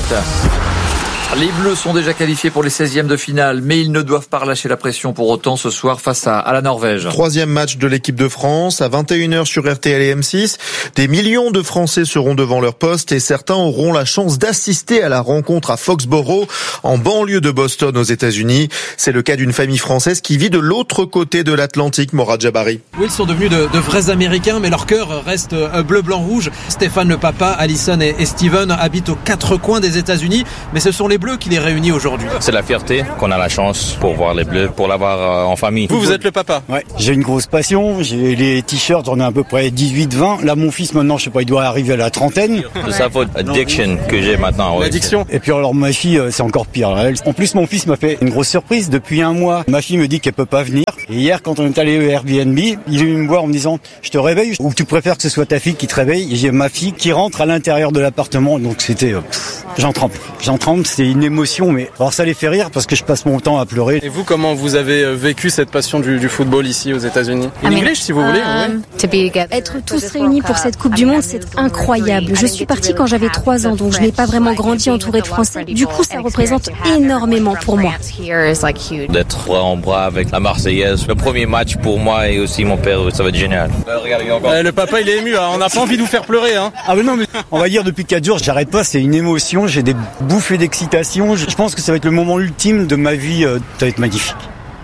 Les Bleus sont déjà qualifiés pour les seizièmes de finale, mais ils ne doivent pas relâcher la pression pour autant ce soir face à, à la Norvège. Troisième match de l'équipe de France à vingt et une heures sur R T L et M six. Des millions de Français seront devant leur poste et certains auront la chance d'assister à la rencontre à Foxborough, en banlieue de Boston aux États-Unis. C'est le cas d'une famille française qui vit de l'autre côté de l'Atlantique, Morad Jabari. Oui, ils sont devenus de, de vrais Américains, mais leur cœur reste bleu, blanc, rouge. Stéphane le papa, Allison et, et Steven habitent aux quatre coins des États-Unis, mais ce sont les Bleus qui les réunit aujourd'hui. C'est la fierté qu'on a la chance pour voir les Bleus, pour l'avoir euh, en famille. Vous, vous êtes le papa? Ouais, j'ai une grosse passion, j'ai les t-shirts, j'en ai à peu près dix-huit vingt. Là, mon fils, maintenant, je sais pas, il doit arriver à la trentaine. C'est sa faute, addiction que j'ai maintenant. Ouais. L'addiction. Et puis alors, ma fille, c'est encore pire. Elle... En plus, mon fils m'a fait une grosse surprise. Depuis un mois, ma fille me dit qu'elle peut pas venir. Et hier, quand on est allé au Airbnb, il est venu me voir en me disant, je te réveille ou tu préfères que ce soit ta fille qui te réveille? Et j'ai ma fille qui rentre à l'intérieur de l'appartement. Donc c'était, euh, pff, j'en trempe. J'en trempe, c'est une émotion, mais alors ça les fait rire parce que je passe mon temps à pleurer. Et vous, comment vous avez vécu cette passion du, du football ici aux États-Unis? En anglais, si vous voulez. Um, ouais. Être tous réunis pour cette Coupe du Monde, c'est incroyable. Je suis partie quand j'avais trois ans, donc je n'ai pas vraiment grandi entourée de Français. Du coup, ça représente énormément pour moi. D'être bras en bras avec la Marseillaise, le premier match pour moi et aussi mon père, ça va être génial. Euh, le papa, il est ému, hein. On n'a pas envie de vous faire pleurer. Hein. Ah mais non, mais on va dire depuis quatre jours, j'arrête pas, c'est une émotion, j'ai des bouffées d'excitation. Je pense que ça va être le moment ultime de ma vie, euh, ça va être magnifique.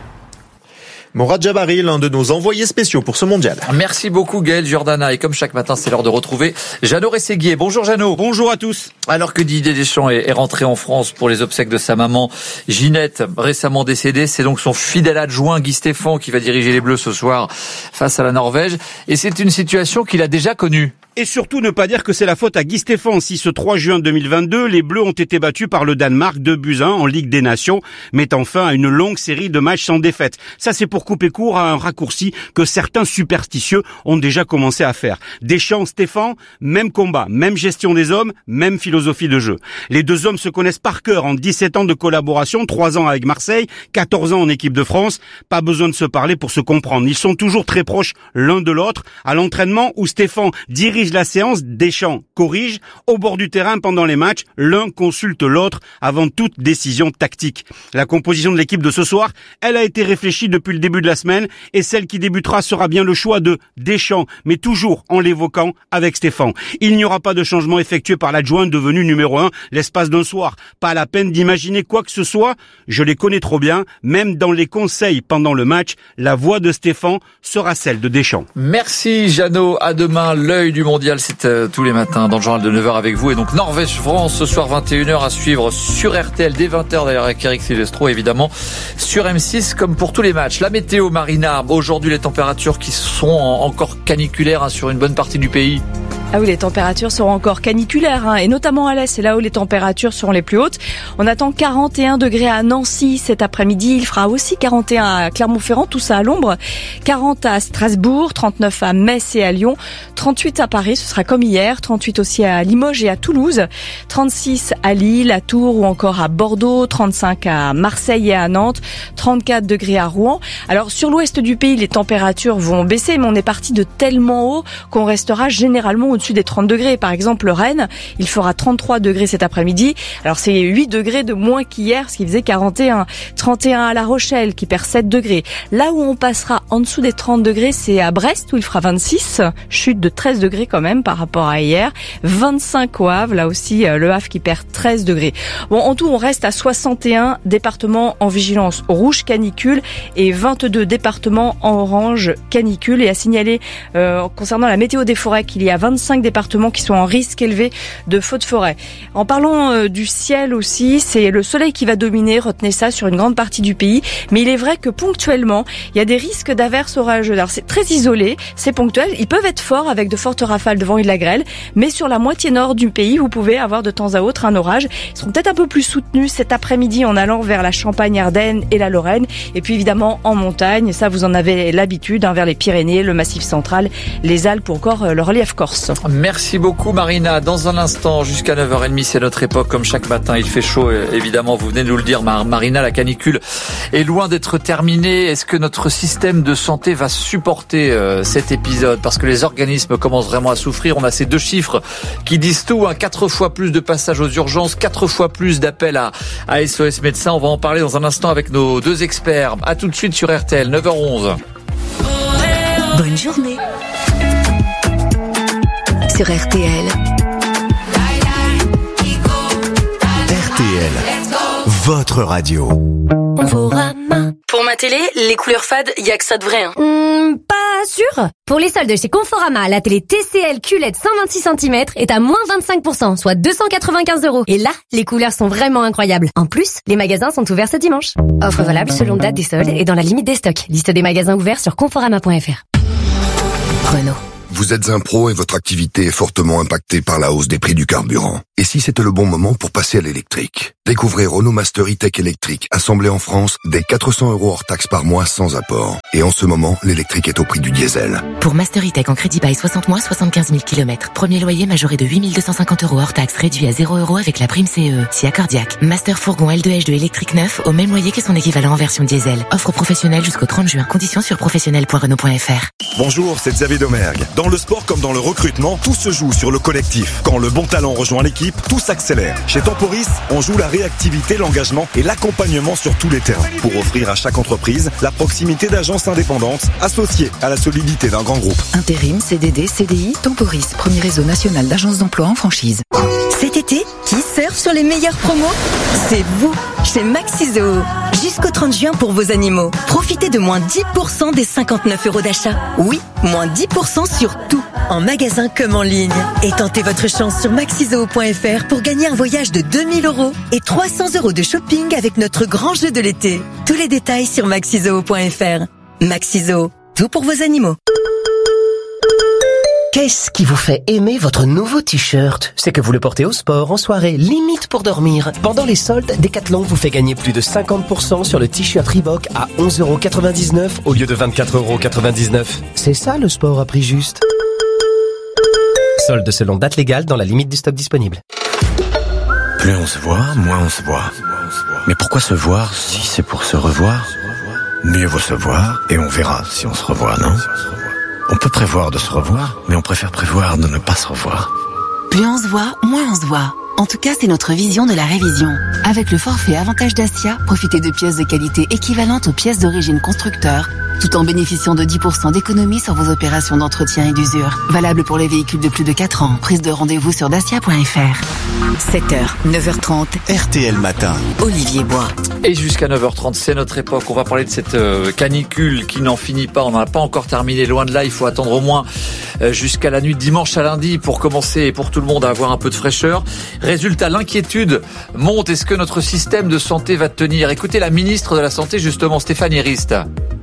Morad Jabari, l'un de nos envoyés spéciaux pour ce mondial. Merci beaucoup Gaël Giordana. Et comme chaque matin, c'est l'heure de retrouver Jeannot Rességuier. Bonjour Jeannot. Bonjour à tous. Alors que Didier Deschamps est rentré en France pour les obsèques de sa maman Ginette, récemment décédée, c'est donc son fidèle adjoint Guy Stéphane qui va diriger les Bleus ce soir face à la Norvège. Et c'est une situation qu'il a déjà connue. Et surtout ne pas dire que c'est la faute à Guy Stéphane si ce trois juin deux mille vingt-deux, les Bleus ont été battus par le Danemark deux buts à un en Ligue des Nations, mettant fin à une longue série de matchs sans défaite. Ça c'est pour couper court à un raccourci que certains superstitieux ont déjà commencé à faire. Deschamps, Stéphane, même combat, même gestion des hommes, même philosophie de jeu. Les deux hommes se connaissent par cœur en dix-sept ans de collaboration, trois ans avec Marseille, quatorze ans en équipe de France. Pas besoin de se parler pour se comprendre. Ils sont toujours très proches l'un de l'autre. À l'entraînement où Stéphane dirige la séance, Deschamps corrige. Au bord du terrain pendant les matchs, l'un consulte l'autre avant toute décision tactique. La composition de l'équipe de ce soir, elle a été réfléchie depuis le début de la semaine et celle qui débutera sera bien le choix de Deschamps, mais toujours en l'évoquant avec Stéphane. Il n'y aura pas de changement effectué par l'adjoint devenu numéro un l'espace d'un soir. Pas la peine d'imaginer quoi que ce soit. Je les connais trop bien. Même dans les conseils pendant le match, la voix de Stéphane sera celle de Deschamps. Merci Jeannot. À demain, l'œil du mondial, c'est euh, tous les matins dans le journal de neuf heures avec vous. Et donc Norvège-France ce soir vingt et une heures à suivre sur R T L dès vingt heures d'ailleurs avec Eric Silvestro évidemment sur M six comme pour tous les matchs. La météo, Marina, aujourd'hui les températures qui sont encore caniculaires hein, sur une bonne partie du pays. Ah oui, les températures seront encore caniculaires, hein, et notamment à l'est, c'est là où les températures seront les plus hautes. On attend quarante et un degrés à Nancy cet après-midi. Il fera aussi quarante et un à Clermont-Ferrand, tout ça à l'ombre. quarante à Strasbourg, trente-neuf à Metz et à Lyon, trente-huit à Paris, ce sera comme hier, trente-huit aussi à Limoges et à Toulouse, trente-six à Lille, à Tours ou encore à Bordeaux, trente-cinq à Marseille et à Nantes, trente-quatre degrés à Rouen. Alors sur l'ouest du pays, les températures vont baisser, mais on est parti de tellement haut qu'on restera généralement au au-dessus des trente degrés. Par exemple, Rennes, il fera trente-trois degrés cet après-midi. Alors, c'est huit degrés de moins qu'hier, ce qui faisait quarante et un. trente et un à La Rochelle, qui perd sept degrés. Là où on passera en dessous des trente degrés, c'est à Brest, où il fera vingt-six. Chute de treize degrés quand même par rapport à hier. vingt-cinq au Havre, là aussi, Le Havre qui perd treize degrés. Bon, en tout, on reste à soixante et un départements en vigilance rouge canicule et vingt-deux départements en orange canicule. Et à signaler, euh, concernant la météo des forêts, qu'il y a vingt-cinq départements qui sont en risque élevé de feux de forêt. En parlant euh, du ciel aussi, c'est le soleil qui va dominer, retenez ça, sur une grande partie du pays. Mais il est vrai que ponctuellement, il y a des risques d'averses orageuses. Alors c'est très isolé, c'est ponctuel. Ils peuvent être forts avec de fortes rafales de vent et de la grêle, mais sur la moitié nord du pays, vous pouvez avoir de temps à autre un orage. Ils seront peut-être un peu plus soutenus cet après-midi en allant vers la Champagne-Ardenne et la Lorraine. Et puis évidemment en montagne, ça vous en avez l'habitude, hein, vers les Pyrénées, le Massif central, les Alpes ou encore euh, le relief corse. Merci beaucoup Marina. Dans un instant, jusqu'à neuf heures trente, c'est notre époque comme chaque matin. Il fait chaud, évidemment, vous venez de nous le dire Marina, la canicule est loin d'être terminée. Est-ce que notre système de santé va supporter euh, cet épisode? Parce que les organismes commencent vraiment à souffrir. On a ces deux chiffres qui disent tout, hein. Quatre fois plus de passages aux urgences, quatre fois plus d'appels à, à S O S Médecins. On va en parler dans un instant avec nos deux experts. À tout de suite sur R T L, neuf heures onze. Bonne journée sur R T L. R T L, votre radio. Pour ma télé, les couleurs fades, y a que ça de vrai. Hein. Mmh, pas sûr. Pour les soldes chez Conforama, la télé T C L Q L E D cent vingt-six centimètres est à moins vingt-cinq pour cent, soit deux cent quatre-vingt-quinze euros. Et là, les couleurs sont vraiment incroyables. En plus, les magasins sont ouverts ce dimanche. Offre valable selon date des soldes et dans la limite des stocks. Liste des magasins ouverts sur conforama point f r. Renault. Vous êtes un pro et votre activité est fortement impactée par la hausse des prix du carburant. Et si c'était le bon moment pour passer à l'électrique? Découvrez Renault Master E-Tech électrique, assemblé en France, dès quatre cents euros hors taxe par mois sans apport. Et en ce moment, l'électrique est au prix du diesel. Pour Master E-Tech en crédit bail soixante mois, soixante-quinze mille kilomètres. Premier loyer majoré de huit mille deux cent cinquante euros hors taxe, réduit à zéro euros avec la prime C E E. Si accordiaque. Master fourgon L deux H deux électrique neuf au même loyer que son équivalent en version diesel. Offre professionnelle jusqu'au trente juin. Conditions sur professionnel point renault point f r. Bonjour, c'est Xavier Domergue. Dans le sport comme dans le recrutement, tout se joue sur le collectif. Quand le bon talent rejoint l'équipe, tout s'accélère. Chez Temporis, on joue la réactivité, l'engagement et l'accompagnement sur tous les terrains pour offrir à chaque entreprise la proximité d'agences indépendantes associées à la solidité d'un grand groupe. Intérim, C D D, C D I, Temporis, premier réseau national d'agences d'emploi en franchise. Cet été, qui surfe sur les meilleures promos? C'est vous, chez Maxizo. Jusqu'au trente juin pour vos animaux. Profitez de moins dix pour cent des cinquante-neuf euros d'achat. Oui, moins dix pour cent sur tout, en magasin comme en ligne. Et tentez votre chance sur maxizoo point f r pour gagner un voyage de deux mille euros et trois cents euros de shopping avec notre grand jeu de l'été. Tous les détails sur maxizoo point f r. Maxizo, tout pour vos animaux. Qu'est-ce qui vous fait aimer votre nouveau t-shirt? C'est que vous le portez au sport, en soirée, limite pour dormir. Pendant les soldes, Decathlon vous fait gagner plus de cinquante pour cent sur le t-shirt Reebok à onze euros quatre-vingt-dix-neuf au lieu de vingt-quatre euros quatre-vingt-dix-neuf. C'est ça le sport à prix juste. Soldes selon date légale dans la limite du stock disponible. Plus on se voit, moins on se voit. Mais pourquoi se voir si c'est pour se revoir? Mieux vaut se voir et on verra si on se revoit, non? On peut prévoir de se revoir, mais on préfère prévoir de ne pas se revoir. Plus on se voit, moins on se voit. En tout cas, c'est notre vision de la révision. Avec le forfait Avantage Dacia, profitez de pièces de qualité équivalentes aux pièces d'origine constructeur, tout en bénéficiant de dix pour cent d'économie sur vos opérations d'entretien et d'usure. Valable pour les véhicules de plus de quatre ans. Prise de rendez-vous sur dacia point f r. sept heures, neuf heures trente. R T L Matin. Olivier Bois. Et jusqu'à neuf heures trente, c'est notre époque. On va parler de cette euh, canicule qui n'en finit pas. On n'en a pas encore terminé. Loin de là, il faut attendre au moins euh, jusqu'à la nuit de dimanche à lundi pour commencer et pour tout le monde à avoir un peu de fraîcheur. Résultat, l'inquiétude monte. Est-ce que notre système de santé va tenir? Écoutez la ministre de la Santé, justement, Stéphanie Rist.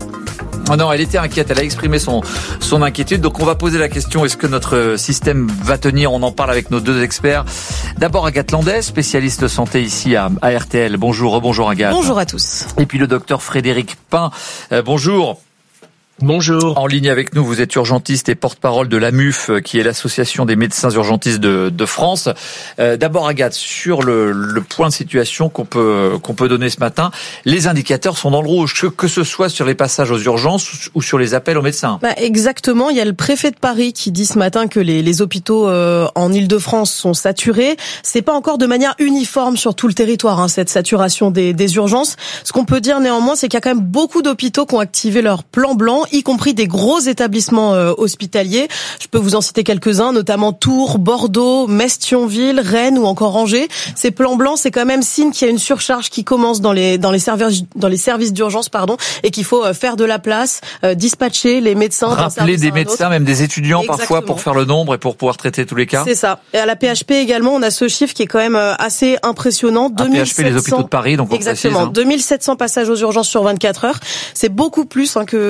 Oh non, elle était inquiète, elle a exprimé son, son inquiétude. Donc on va poser la question, est-ce que notre système va tenir? On en parle avec nos deux experts. D'abord Agathe Landais, spécialiste de santé ici à, à R T L. Bonjour, bonjour Agathe. Bonjour à tous. Et puis le docteur Frédéric Pain. Euh, bonjour. Bonjour. En ligne avec nous, vous êtes urgentiste et porte-parole de l'A M U F, qui est l'association des médecins urgentistes de, de France. Euh, d'abord, Agathe, sur le, le point de situation qu'on peut qu'on peut donner ce matin, les indicateurs sont dans le rouge, que, que ce soit sur les passages aux urgences ou sur les appels aux médecins. Bah exactement. Il y a le préfet de Paris qui dit ce matin que les, les hôpitaux euh, en Île-de-France sont saturés. C'est pas encore de manière uniforme sur tout le territoire, hein, cette saturation des, des urgences. Ce qu'on peut dire néanmoins, c'est qu'il y a quand même beaucoup d'hôpitaux qui ont activé leur plan blanc, y compris des gros établissements euh, hospitaliers. Je peux vous en citer quelques-uns, notamment Tours, Bordeaux, Metz, Thionville, Rennes ou encore Angers. Ces plans blancs, c'est quand même signe qu'il y a une surcharge qui commence dans les dans les services dans les services d'urgence, pardon, et qu'il faut euh, faire de la place, euh, dispatcher les médecins. Rappeler des médecins, même des étudiants Exactement. Parfois pour faire le nombre et pour pouvoir traiter tous les cas. C'est ça. Et à la P H P également, on a ce chiffre qui est quand même euh, assez impressionnant. À P H P, les hôpitaux de Paris, donc on exactement. précise, hein. deux mille sept cents passages aux urgences sur vingt-quatre heures. C'est beaucoup plus hein, que que d'habitude.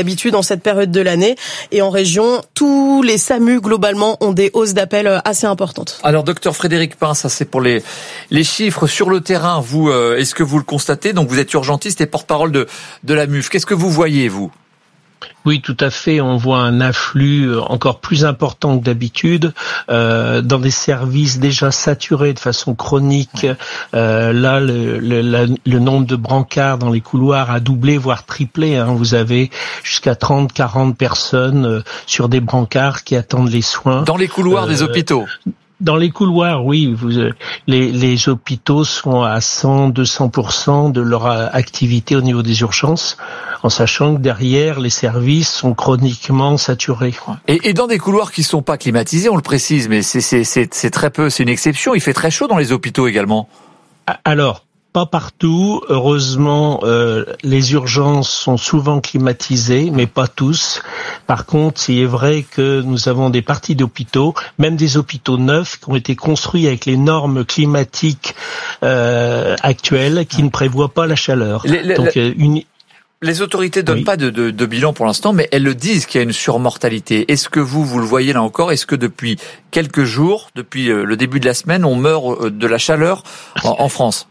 d'habitude en cette période de l'année. Et en région, tous les SAMU globalement ont des hausses d'appels assez importantes. Alors docteur Frédéric Pin, ça c'est pour les les chiffres sur le terrain. Vous, euh, est-ce que vous le constatez? Donc vous êtes urgentiste et porte-parole de de la M U F. Qu'est-ce que vous voyez vous? Oui, tout à fait. On voit un afflux encore plus important que d'habitude euh, dans des services déjà saturés de façon chronique. Euh, là, le, le, la, le nombre de brancards dans les couloirs a doublé, voire triplé. Hein. Vous avez jusqu'à trente, quarante personnes euh, sur des brancards qui attendent les soins. Dans les couloirs euh, des hôpitaux. Dans les couloirs, oui, vous, les, les hôpitaux sont à cent, deux cents pour cent de leur activité au niveau des urgences, en sachant que derrière, les services sont chroniquement saturés. Et, et dans des couloirs qui sont pas climatisés, on le précise, mais c'est, c'est, c'est, c'est très peu, c'est une exception. Il fait très chaud dans les hôpitaux également. Alors, pas partout. Heureusement, euh, les urgences sont souvent climatisées, mais pas tous. Par contre, il est vrai que nous avons des parties d'hôpitaux, même des hôpitaux neufs, qui ont été construits avec les normes climatiques euh, actuelles, qui ne prévoient pas la chaleur. Les, les, Donc, euh, une... les autorités donnent oui. pas de, de, de bilan pour l'instant, mais elles le disent qu'il y a une surmortalité. Est-ce que vous, vous le voyez là encore? Est-ce que depuis quelques jours, depuis le début de la semaine, on meurt de la chaleur en, en France?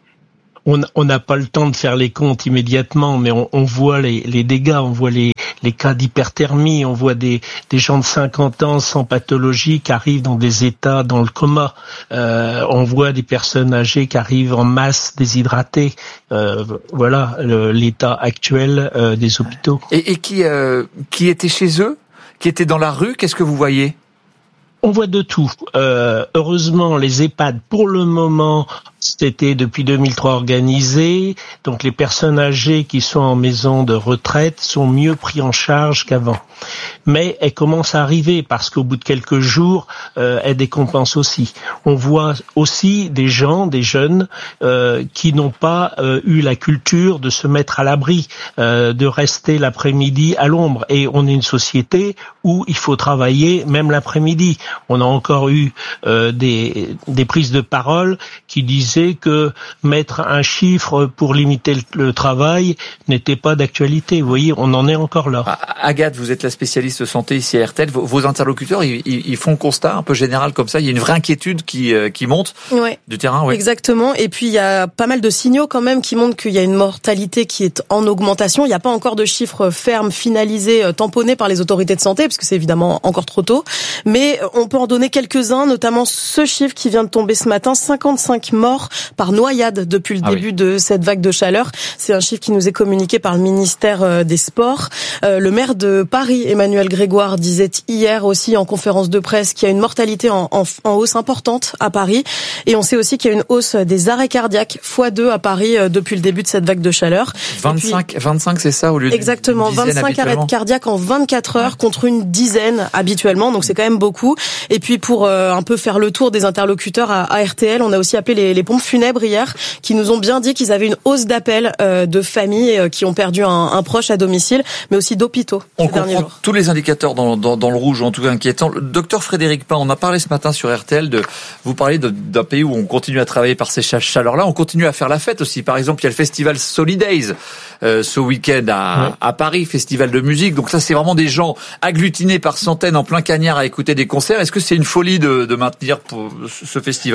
On n'a pas le temps de faire les comptes immédiatement, mais on, on voit les, les dégâts, on voit les, les cas d'hyperthermie, on voit des, des gens de cinquante ans sans pathologie qui arrivent dans des états dans le coma. Euh, on voit des personnes âgées qui arrivent en masse déshydratées. Euh, voilà le, l'état actuel euh, des hôpitaux. Et, et qui, euh, qui étaient chez eux, qui étaient dans la rue, qu'est-ce que vous voyez? On voit de tout. Euh, heureusement, les EHPAD, pour le moment, c'était depuis deux mille trois organisé. Donc, les personnes âgées qui sont en maison de retraite sont mieux pris en charge qu'avant. Mais elles commencent à arriver parce qu'au bout de quelques jours, euh, elles décompensent aussi. On voit aussi des gens, des jeunes, euh, qui n'ont pas euh, eu la culture de se mettre à l'abri, euh, de rester l'après-midi à l'ombre. Et on est une société où il faut travailler même l'après-midi. On a encore eu euh, des, des prises de parole qui disaient que mettre un chiffre pour limiter le, le travail n'était pas d'actualité. Vous voyez, on en est encore là. Agathe, vous êtes la spécialiste santé ici à R T L. Vos, vos interlocuteurs, ils, ils font un constat un peu général comme ça. Il y a une vraie inquiétude qui, euh, qui monte ouais. du terrain. Ouais. Exactement. Et puis, il y a pas mal de signaux quand même qui montrent qu'il y a une mortalité qui est en augmentation. Il n'y a pas encore de chiffres fermes, finalisés, tamponnés par les autorités de santé, parce que c'est évidemment encore trop tôt. Mais on peut en donner quelques-uns, notamment ce chiffre qui vient de tomber ce matin, cinquante-cinq morts par noyade depuis le ah début oui. de cette vague de chaleur. C'est un chiffre qui nous est communiqué par le ministère des Sports. Euh, le maire de Paris, Emmanuel Grégoire, disait hier aussi en conférence de presse qu'il y a une mortalité en, en, en hausse importante à Paris. Et on sait aussi qu'il y a une hausse des arrêts cardiaques fois deux à Paris euh, depuis le début de cette vague de chaleur. vingt-cinq, puis, vingt-cinq, c'est ça au lieu de exactement, vingt-cinq arrêts cardiaques en vingt-quatre heures contre une dizaine habituellement. Donc c'est quand même beaucoup. Et puis pour euh, un peu faire le tour des interlocuteurs à, à R T L, on a aussi appelé les, les pompes funèbres hier, qui nous ont bien dit qu'ils avaient une hausse d'appels euh, de familles euh, qui ont perdu un, un proche à domicile, mais aussi d'hôpitaux. On comprend tous les indicateurs dans, dans, dans le rouge, en tout cas inquiétant. Le docteur Frédéric Pin, on a parlé ce matin sur R T L de, vous parlez de, d'un pays où on continue à travailler par ces chaleurs-là, on continue à faire la fête aussi. Par exemple, il y a le festival Solidays euh, ce week-end à, ouais. à Paris, festival de musique. Donc ça, c'est vraiment des gens agglutinés par centaines en plein cagnard à écouter des concerts. Est-ce que c'est une folie de, de maintenir pour ce festival ?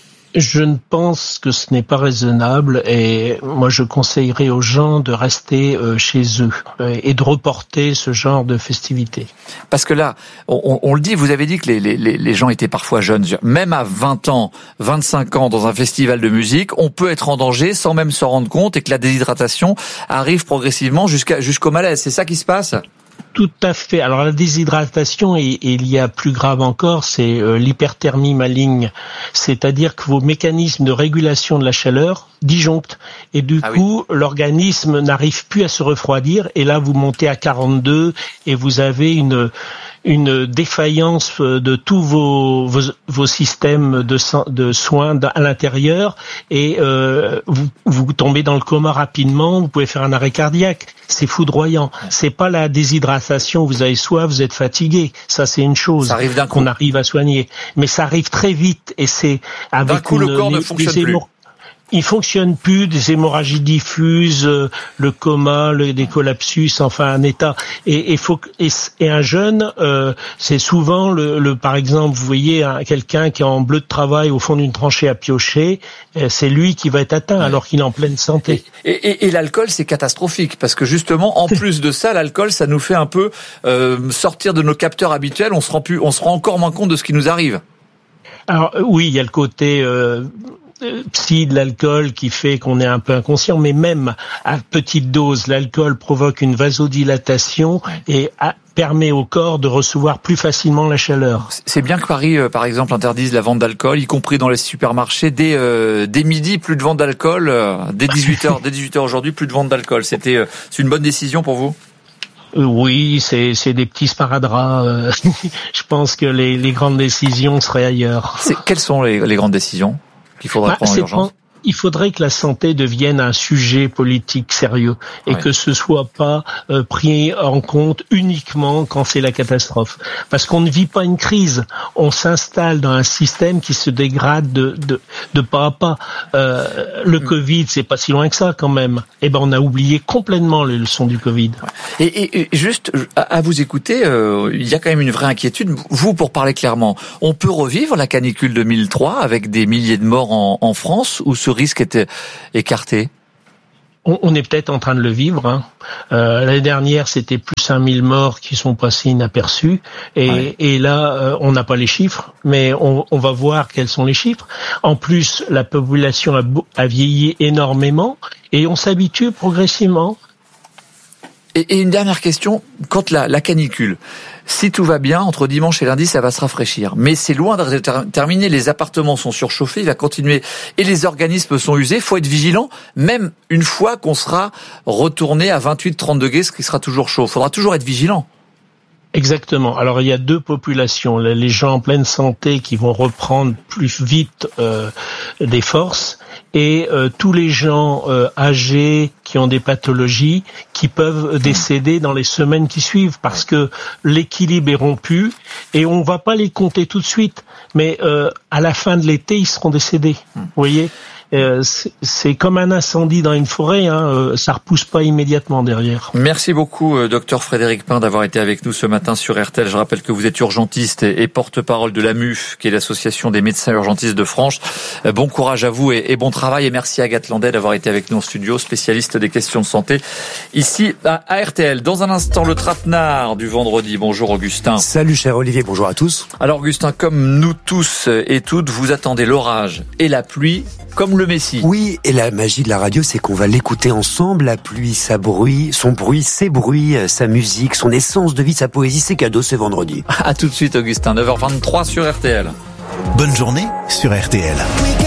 Je ne pense que ce n'est pas raisonnable et moi je conseillerais aux gens de rester chez eux et de reporter ce genre de festivités. Parce que là, on, on le dit, vous avez dit que les, les, les gens étaient parfois jeunes. Même à vingt ans, vingt-cinq ans dans un festival de musique, on peut être en danger sans même s'en rendre compte et que la déshydratation arrive progressivement jusqu'à, jusqu'au malaise. C'est ça qui se passe ? Tout à fait. Alors la déshydratation, et, et il y a plus grave encore, c'est euh, l'hyperthermie maligne. C'est-à-dire que vos mécanismes de régulation de la chaleur disjonctent. Et du ah coup, oui. l'organisme n'arrive plus à se refroidir. Et là, vous montez à quarante-deux et vous avez une... une défaillance de tous vos vos, vos systèmes de, de soins à l'intérieur et euh, vous, vous tombez dans le coma rapidement, vous pouvez faire un arrêt cardiaque. C'est foudroyant. C'est pas la déshydratation, vous avez soif, vous êtes fatigué. Ça, c'est une chose qu'on arrive à soigner. Mais ça arrive très vite et c'est avec d'un coup, une, le corps ne fonctionne plus. il fonctionne plus, des hémorragies diffuses, euh, le coma, le, des collapsus, enfin un état. Et, et, faut, et, et un jeune, euh, c'est souvent, le, le, par exemple, vous voyez un, quelqu'un qui est en bleu de travail au fond d'une tranchée à piocher, euh, c'est lui qui va être atteint alors qu'il est en pleine santé. Et, et, et l'alcool, c'est catastrophique parce que justement, en plus de ça, l'alcool, ça nous fait un peu euh, sortir de nos capteurs habituels. On se rend plus, on se rend encore moins compte de ce qui nous arrive. Alors oui, il y a le côté euh, psy de l'alcool qui fait qu'on est un peu inconscient, mais même à petite dose, l'alcool provoque une vasodilatation et a, permet au corps de recevoir plus facilement la chaleur. C'est bien que Paris, euh, par exemple, interdise la vente d'alcool, y compris dans les supermarchés. Dès, euh, dès midi, plus de vente d'alcool. Euh, dès dix-huit heures, dès dix-huit heures aujourd'hui, plus de vente d'alcool. C'était, euh, c'est une bonne décision pour vous ? Oui, c'est c'est des petits sparadraps. Euh, je pense que les, les grandes décisions seraient ailleurs. C'est, quelles sont les, les grandes décisions qu'il faudrait bah, prendre en urgence ? Il faudrait que la santé devienne un sujet politique sérieux et ouais. que ce soit pas euh, pris en compte uniquement quand c'est la catastrophe. Parce qu'on ne vit pas une crise, on s'installe dans un système qui se dégrade de de, de pas à pas. Euh, le mmh. Covid, c'est pas si loin que ça quand même. Eh ben, on a oublié complètement les leçons du Covid. Et, et, et juste à vous écouter, euh, il y a quand même une vraie inquiétude. Vous, pour parler clairement, on peut revivre la canicule deux mille trois avec des milliers de morts en, en France ou ce risque était écarté? On, on est peut-être en train de le vivre. Hein. Euh, l'année dernière, c'était plus cinq mille morts qui sont passés inaperçus. Et, ouais. et là, euh, on n'a pas les chiffres, mais on, on va voir quels sont les chiffres. En plus, la population a, a vieilli énormément et on s'habitue progressivement. Et, et une dernière question, quand la, la canicule, si tout va bien, entre dimanche et lundi, ça va se rafraîchir. Mais c'est loin de terminer. Les appartements sont surchauffés, il va continuer. Et les organismes sont usés. Il faut être vigilant, même une fois qu'on sera retourné à vingt-huit trente degrés, ce qui sera toujours chaud. Il faudra toujours être vigilant. Exactement. Alors il y a deux populations, les gens en pleine santé qui vont reprendre plus vite euh, des forces et euh, tous les gens euh, âgés qui ont des pathologies qui peuvent décéder dans les semaines qui suivent parce que l'équilibre est rompu et on va pas les compter tout de suite, mais euh, à la fin de l'été ils seront décédés. Vous voyez. Euh, c'est, c'est comme un incendie dans une forêt, hein, euh, ça repousse pas immédiatement derrière. Merci beaucoup, euh, docteur Frédéric Pain, d'avoir été avec nous ce matin sur R T L. Je rappelle que vous êtes urgentiste et, et porte-parole de l'A M U F, qui est l'association des médecins urgentistes de France. Euh, bon courage à vous et, et bon travail. Et merci à Agathe Landais d'avoir été avec nous en studio, spécialiste des questions de santé, ici à, à R T L. Dans un instant, le trapenard du vendredi. Bonjour Augustin. Salut cher Olivier, bonjour à tous. Alors Augustin, comme nous tous et toutes, vous attendez l'orage et la pluie comme le Messie. Oui, et la magie de la radio, c'est qu'on va l'écouter ensemble. La pluie, sa bruit, son bruit, ses bruits, sa musique, son essence de vie, sa poésie, ses cadeaux, c'est vendredi. À tout de suite, Augustin. neuf heures vingt-trois sur R T L. Bonne journée sur R T L.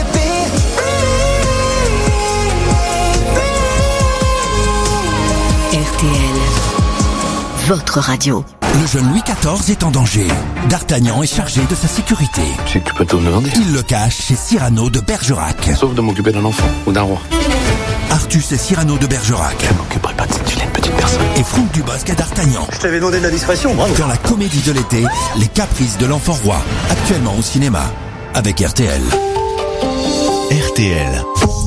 R T L, votre radio. Le jeune Louis quatorze est en danger. D'Artagnan est chargé de sa sécurité. C'est que tu peux te demander. Il le cache chez Cyrano de Bergerac. Sauf de m'occuper d'un enfant ou d'un roi. Artus et Cyrano de Bergerac. Je m'occuperai pas de cette vilaine petite personne. Et Franck Dubosc d'Artagnan. Je t'avais demandé de la discrétion, bravo. Dans la comédie de l'été, Les Caprices de l'enfant roi. Actuellement au cinéma. Avec R T L. R T L.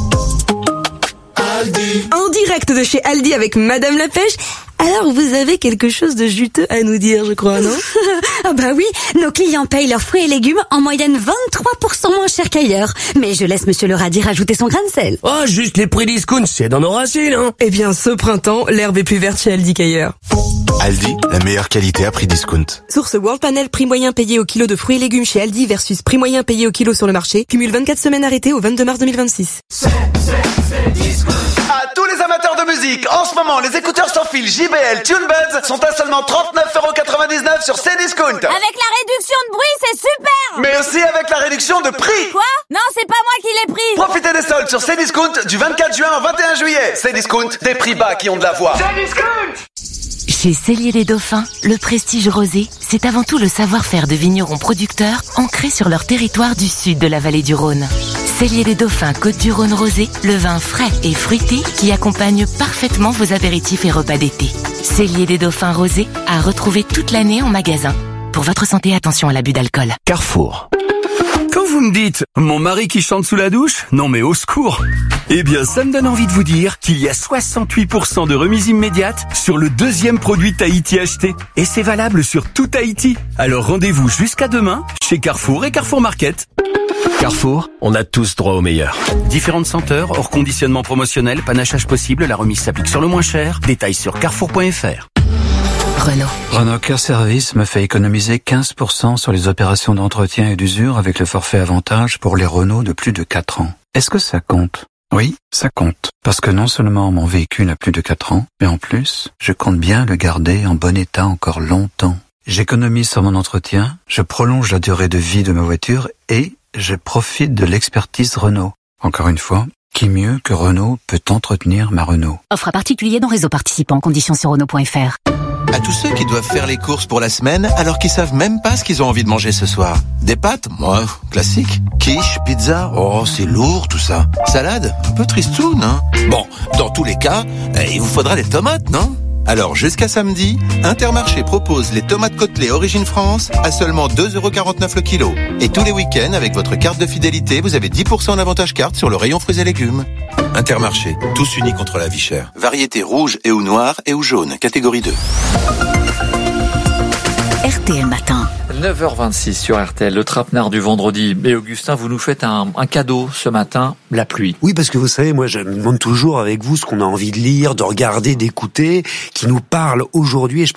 Aldi. En direct de chez Aldi avec Madame la Pêche. Alors, vous avez quelque chose de juteux à nous dire, je crois, non? Ah bah oui, nos clients payent leurs fruits et légumes en moyenne vingt-trois pour cent moins cher qu'ailleurs. Mais je laisse Monsieur le radis rajouter son grain de sel. Oh, juste les prix discount, c'est dans nos racines, hein. Eh bien, ce printemps, l'herbe est plus verte chez Aldi qu'ailleurs. Aldi, la meilleure qualité à prix discount. Source World Panel, prix moyen payé au kilo de fruits et légumes chez Aldi versus prix moyen payé au kilo sur le marché. Cumule vingt-quatre semaines arrêtées au vingt-deux mars deux mille vingt-six. C'est, c'est, c'est discount. À tous les amateurs de musique, en ce moment, les écouteurs sans fil J B L TuneBuds sont à seulement trente-neuf euros quatre-vingt-dix-neuf sur Cdiscount. Avec la réduction de bruit, c'est super. Mais aussi avec la réduction de prix. Quoi? Non, c'est pas moi qui l'ai pris. Profitez des soldes sur Cdiscount du vingt-quatre juin au vingt et un juillet. Cdiscount, des prix bas qui ont de la voix. Cdiscount. Chez Cellier les Dauphins, le prestige rosé, c'est avant tout le savoir-faire de vignerons producteurs ancrés sur leur territoire du sud de la vallée du Rhône. Cellier les Dauphins Côte-du-Rhône rosé, le vin frais et fruité qui accompagne parfaitement vos apéritifs et repas d'été. Cellier les Dauphins rosé à retrouver toute l'année en magasin. Pour votre santé, attention à l'abus d'alcool. Carrefour. Quand vous me dites, mon mari qui chante sous la douche? Non mais au secours. Eh bien, ça me donne envie de vous dire qu'il y a soixante-huit pour cent de remise immédiate sur le deuxième produit Tahiti acheté. Et c'est valable sur tout Tahiti. Alors rendez-vous jusqu'à demain chez Carrefour et Carrefour Market. Carrefour, on a tous droit au meilleur. Différentes senteurs, hors conditionnement promotionnel, panachage possible, la remise s'applique sur le moins cher. Détails sur carrefour point f r. Renault. Renault Care Service me fait économiser quinze pour cent sur les opérations d'entretien et d'usure avec le forfait avantage pour les Renault de plus de quatre ans. Est-ce que ça compte? Oui, ça compte. Parce que non seulement mon véhicule a plus de quatre ans, mais en plus, je compte bien le garder en bon état encore longtemps. J'économise sur mon entretien, je prolonge la durée de vie de ma voiture et je profite de l'expertise Renault. Encore une fois, qui mieux que Renault peut entretenir ma Renault? Offre à particulier dans réseau participant, conditions sur Renault point f r. À tous ceux qui doivent faire les courses pour la semaine alors qu'ils savent même pas ce qu'ils ont envie de manger ce soir. Des pâtes? Moi, classique. Quiche, pizza? Oh, c'est lourd tout ça. Salade? Un peu tristoun, hein? Bon, dans tous les cas, il vous faudra des tomates, non? Alors, jusqu'à samedi, Intermarché propose les tomates Côtelets Origine France à seulement deux euros quarante-neuf le kilo. Et tous les week-ends, avec votre carte de fidélité, vous avez dix pour cent d'avantage carte sur le rayon fruits et légumes. Intermarché, tous unis contre la vie chère. Variété rouge et ou noire et ou jaune, catégorie deux. R T L Matin. neuf heures vingt-six sur R T L, le trapenard du vendredi. Et Augustin, vous nous faites un, un cadeau ce matin, la pluie. Oui, parce que vous savez, moi je me demande toujours avec vous ce qu'on a envie de lire, de regarder, d'écouter, qui nous parle aujourd'hui. Et je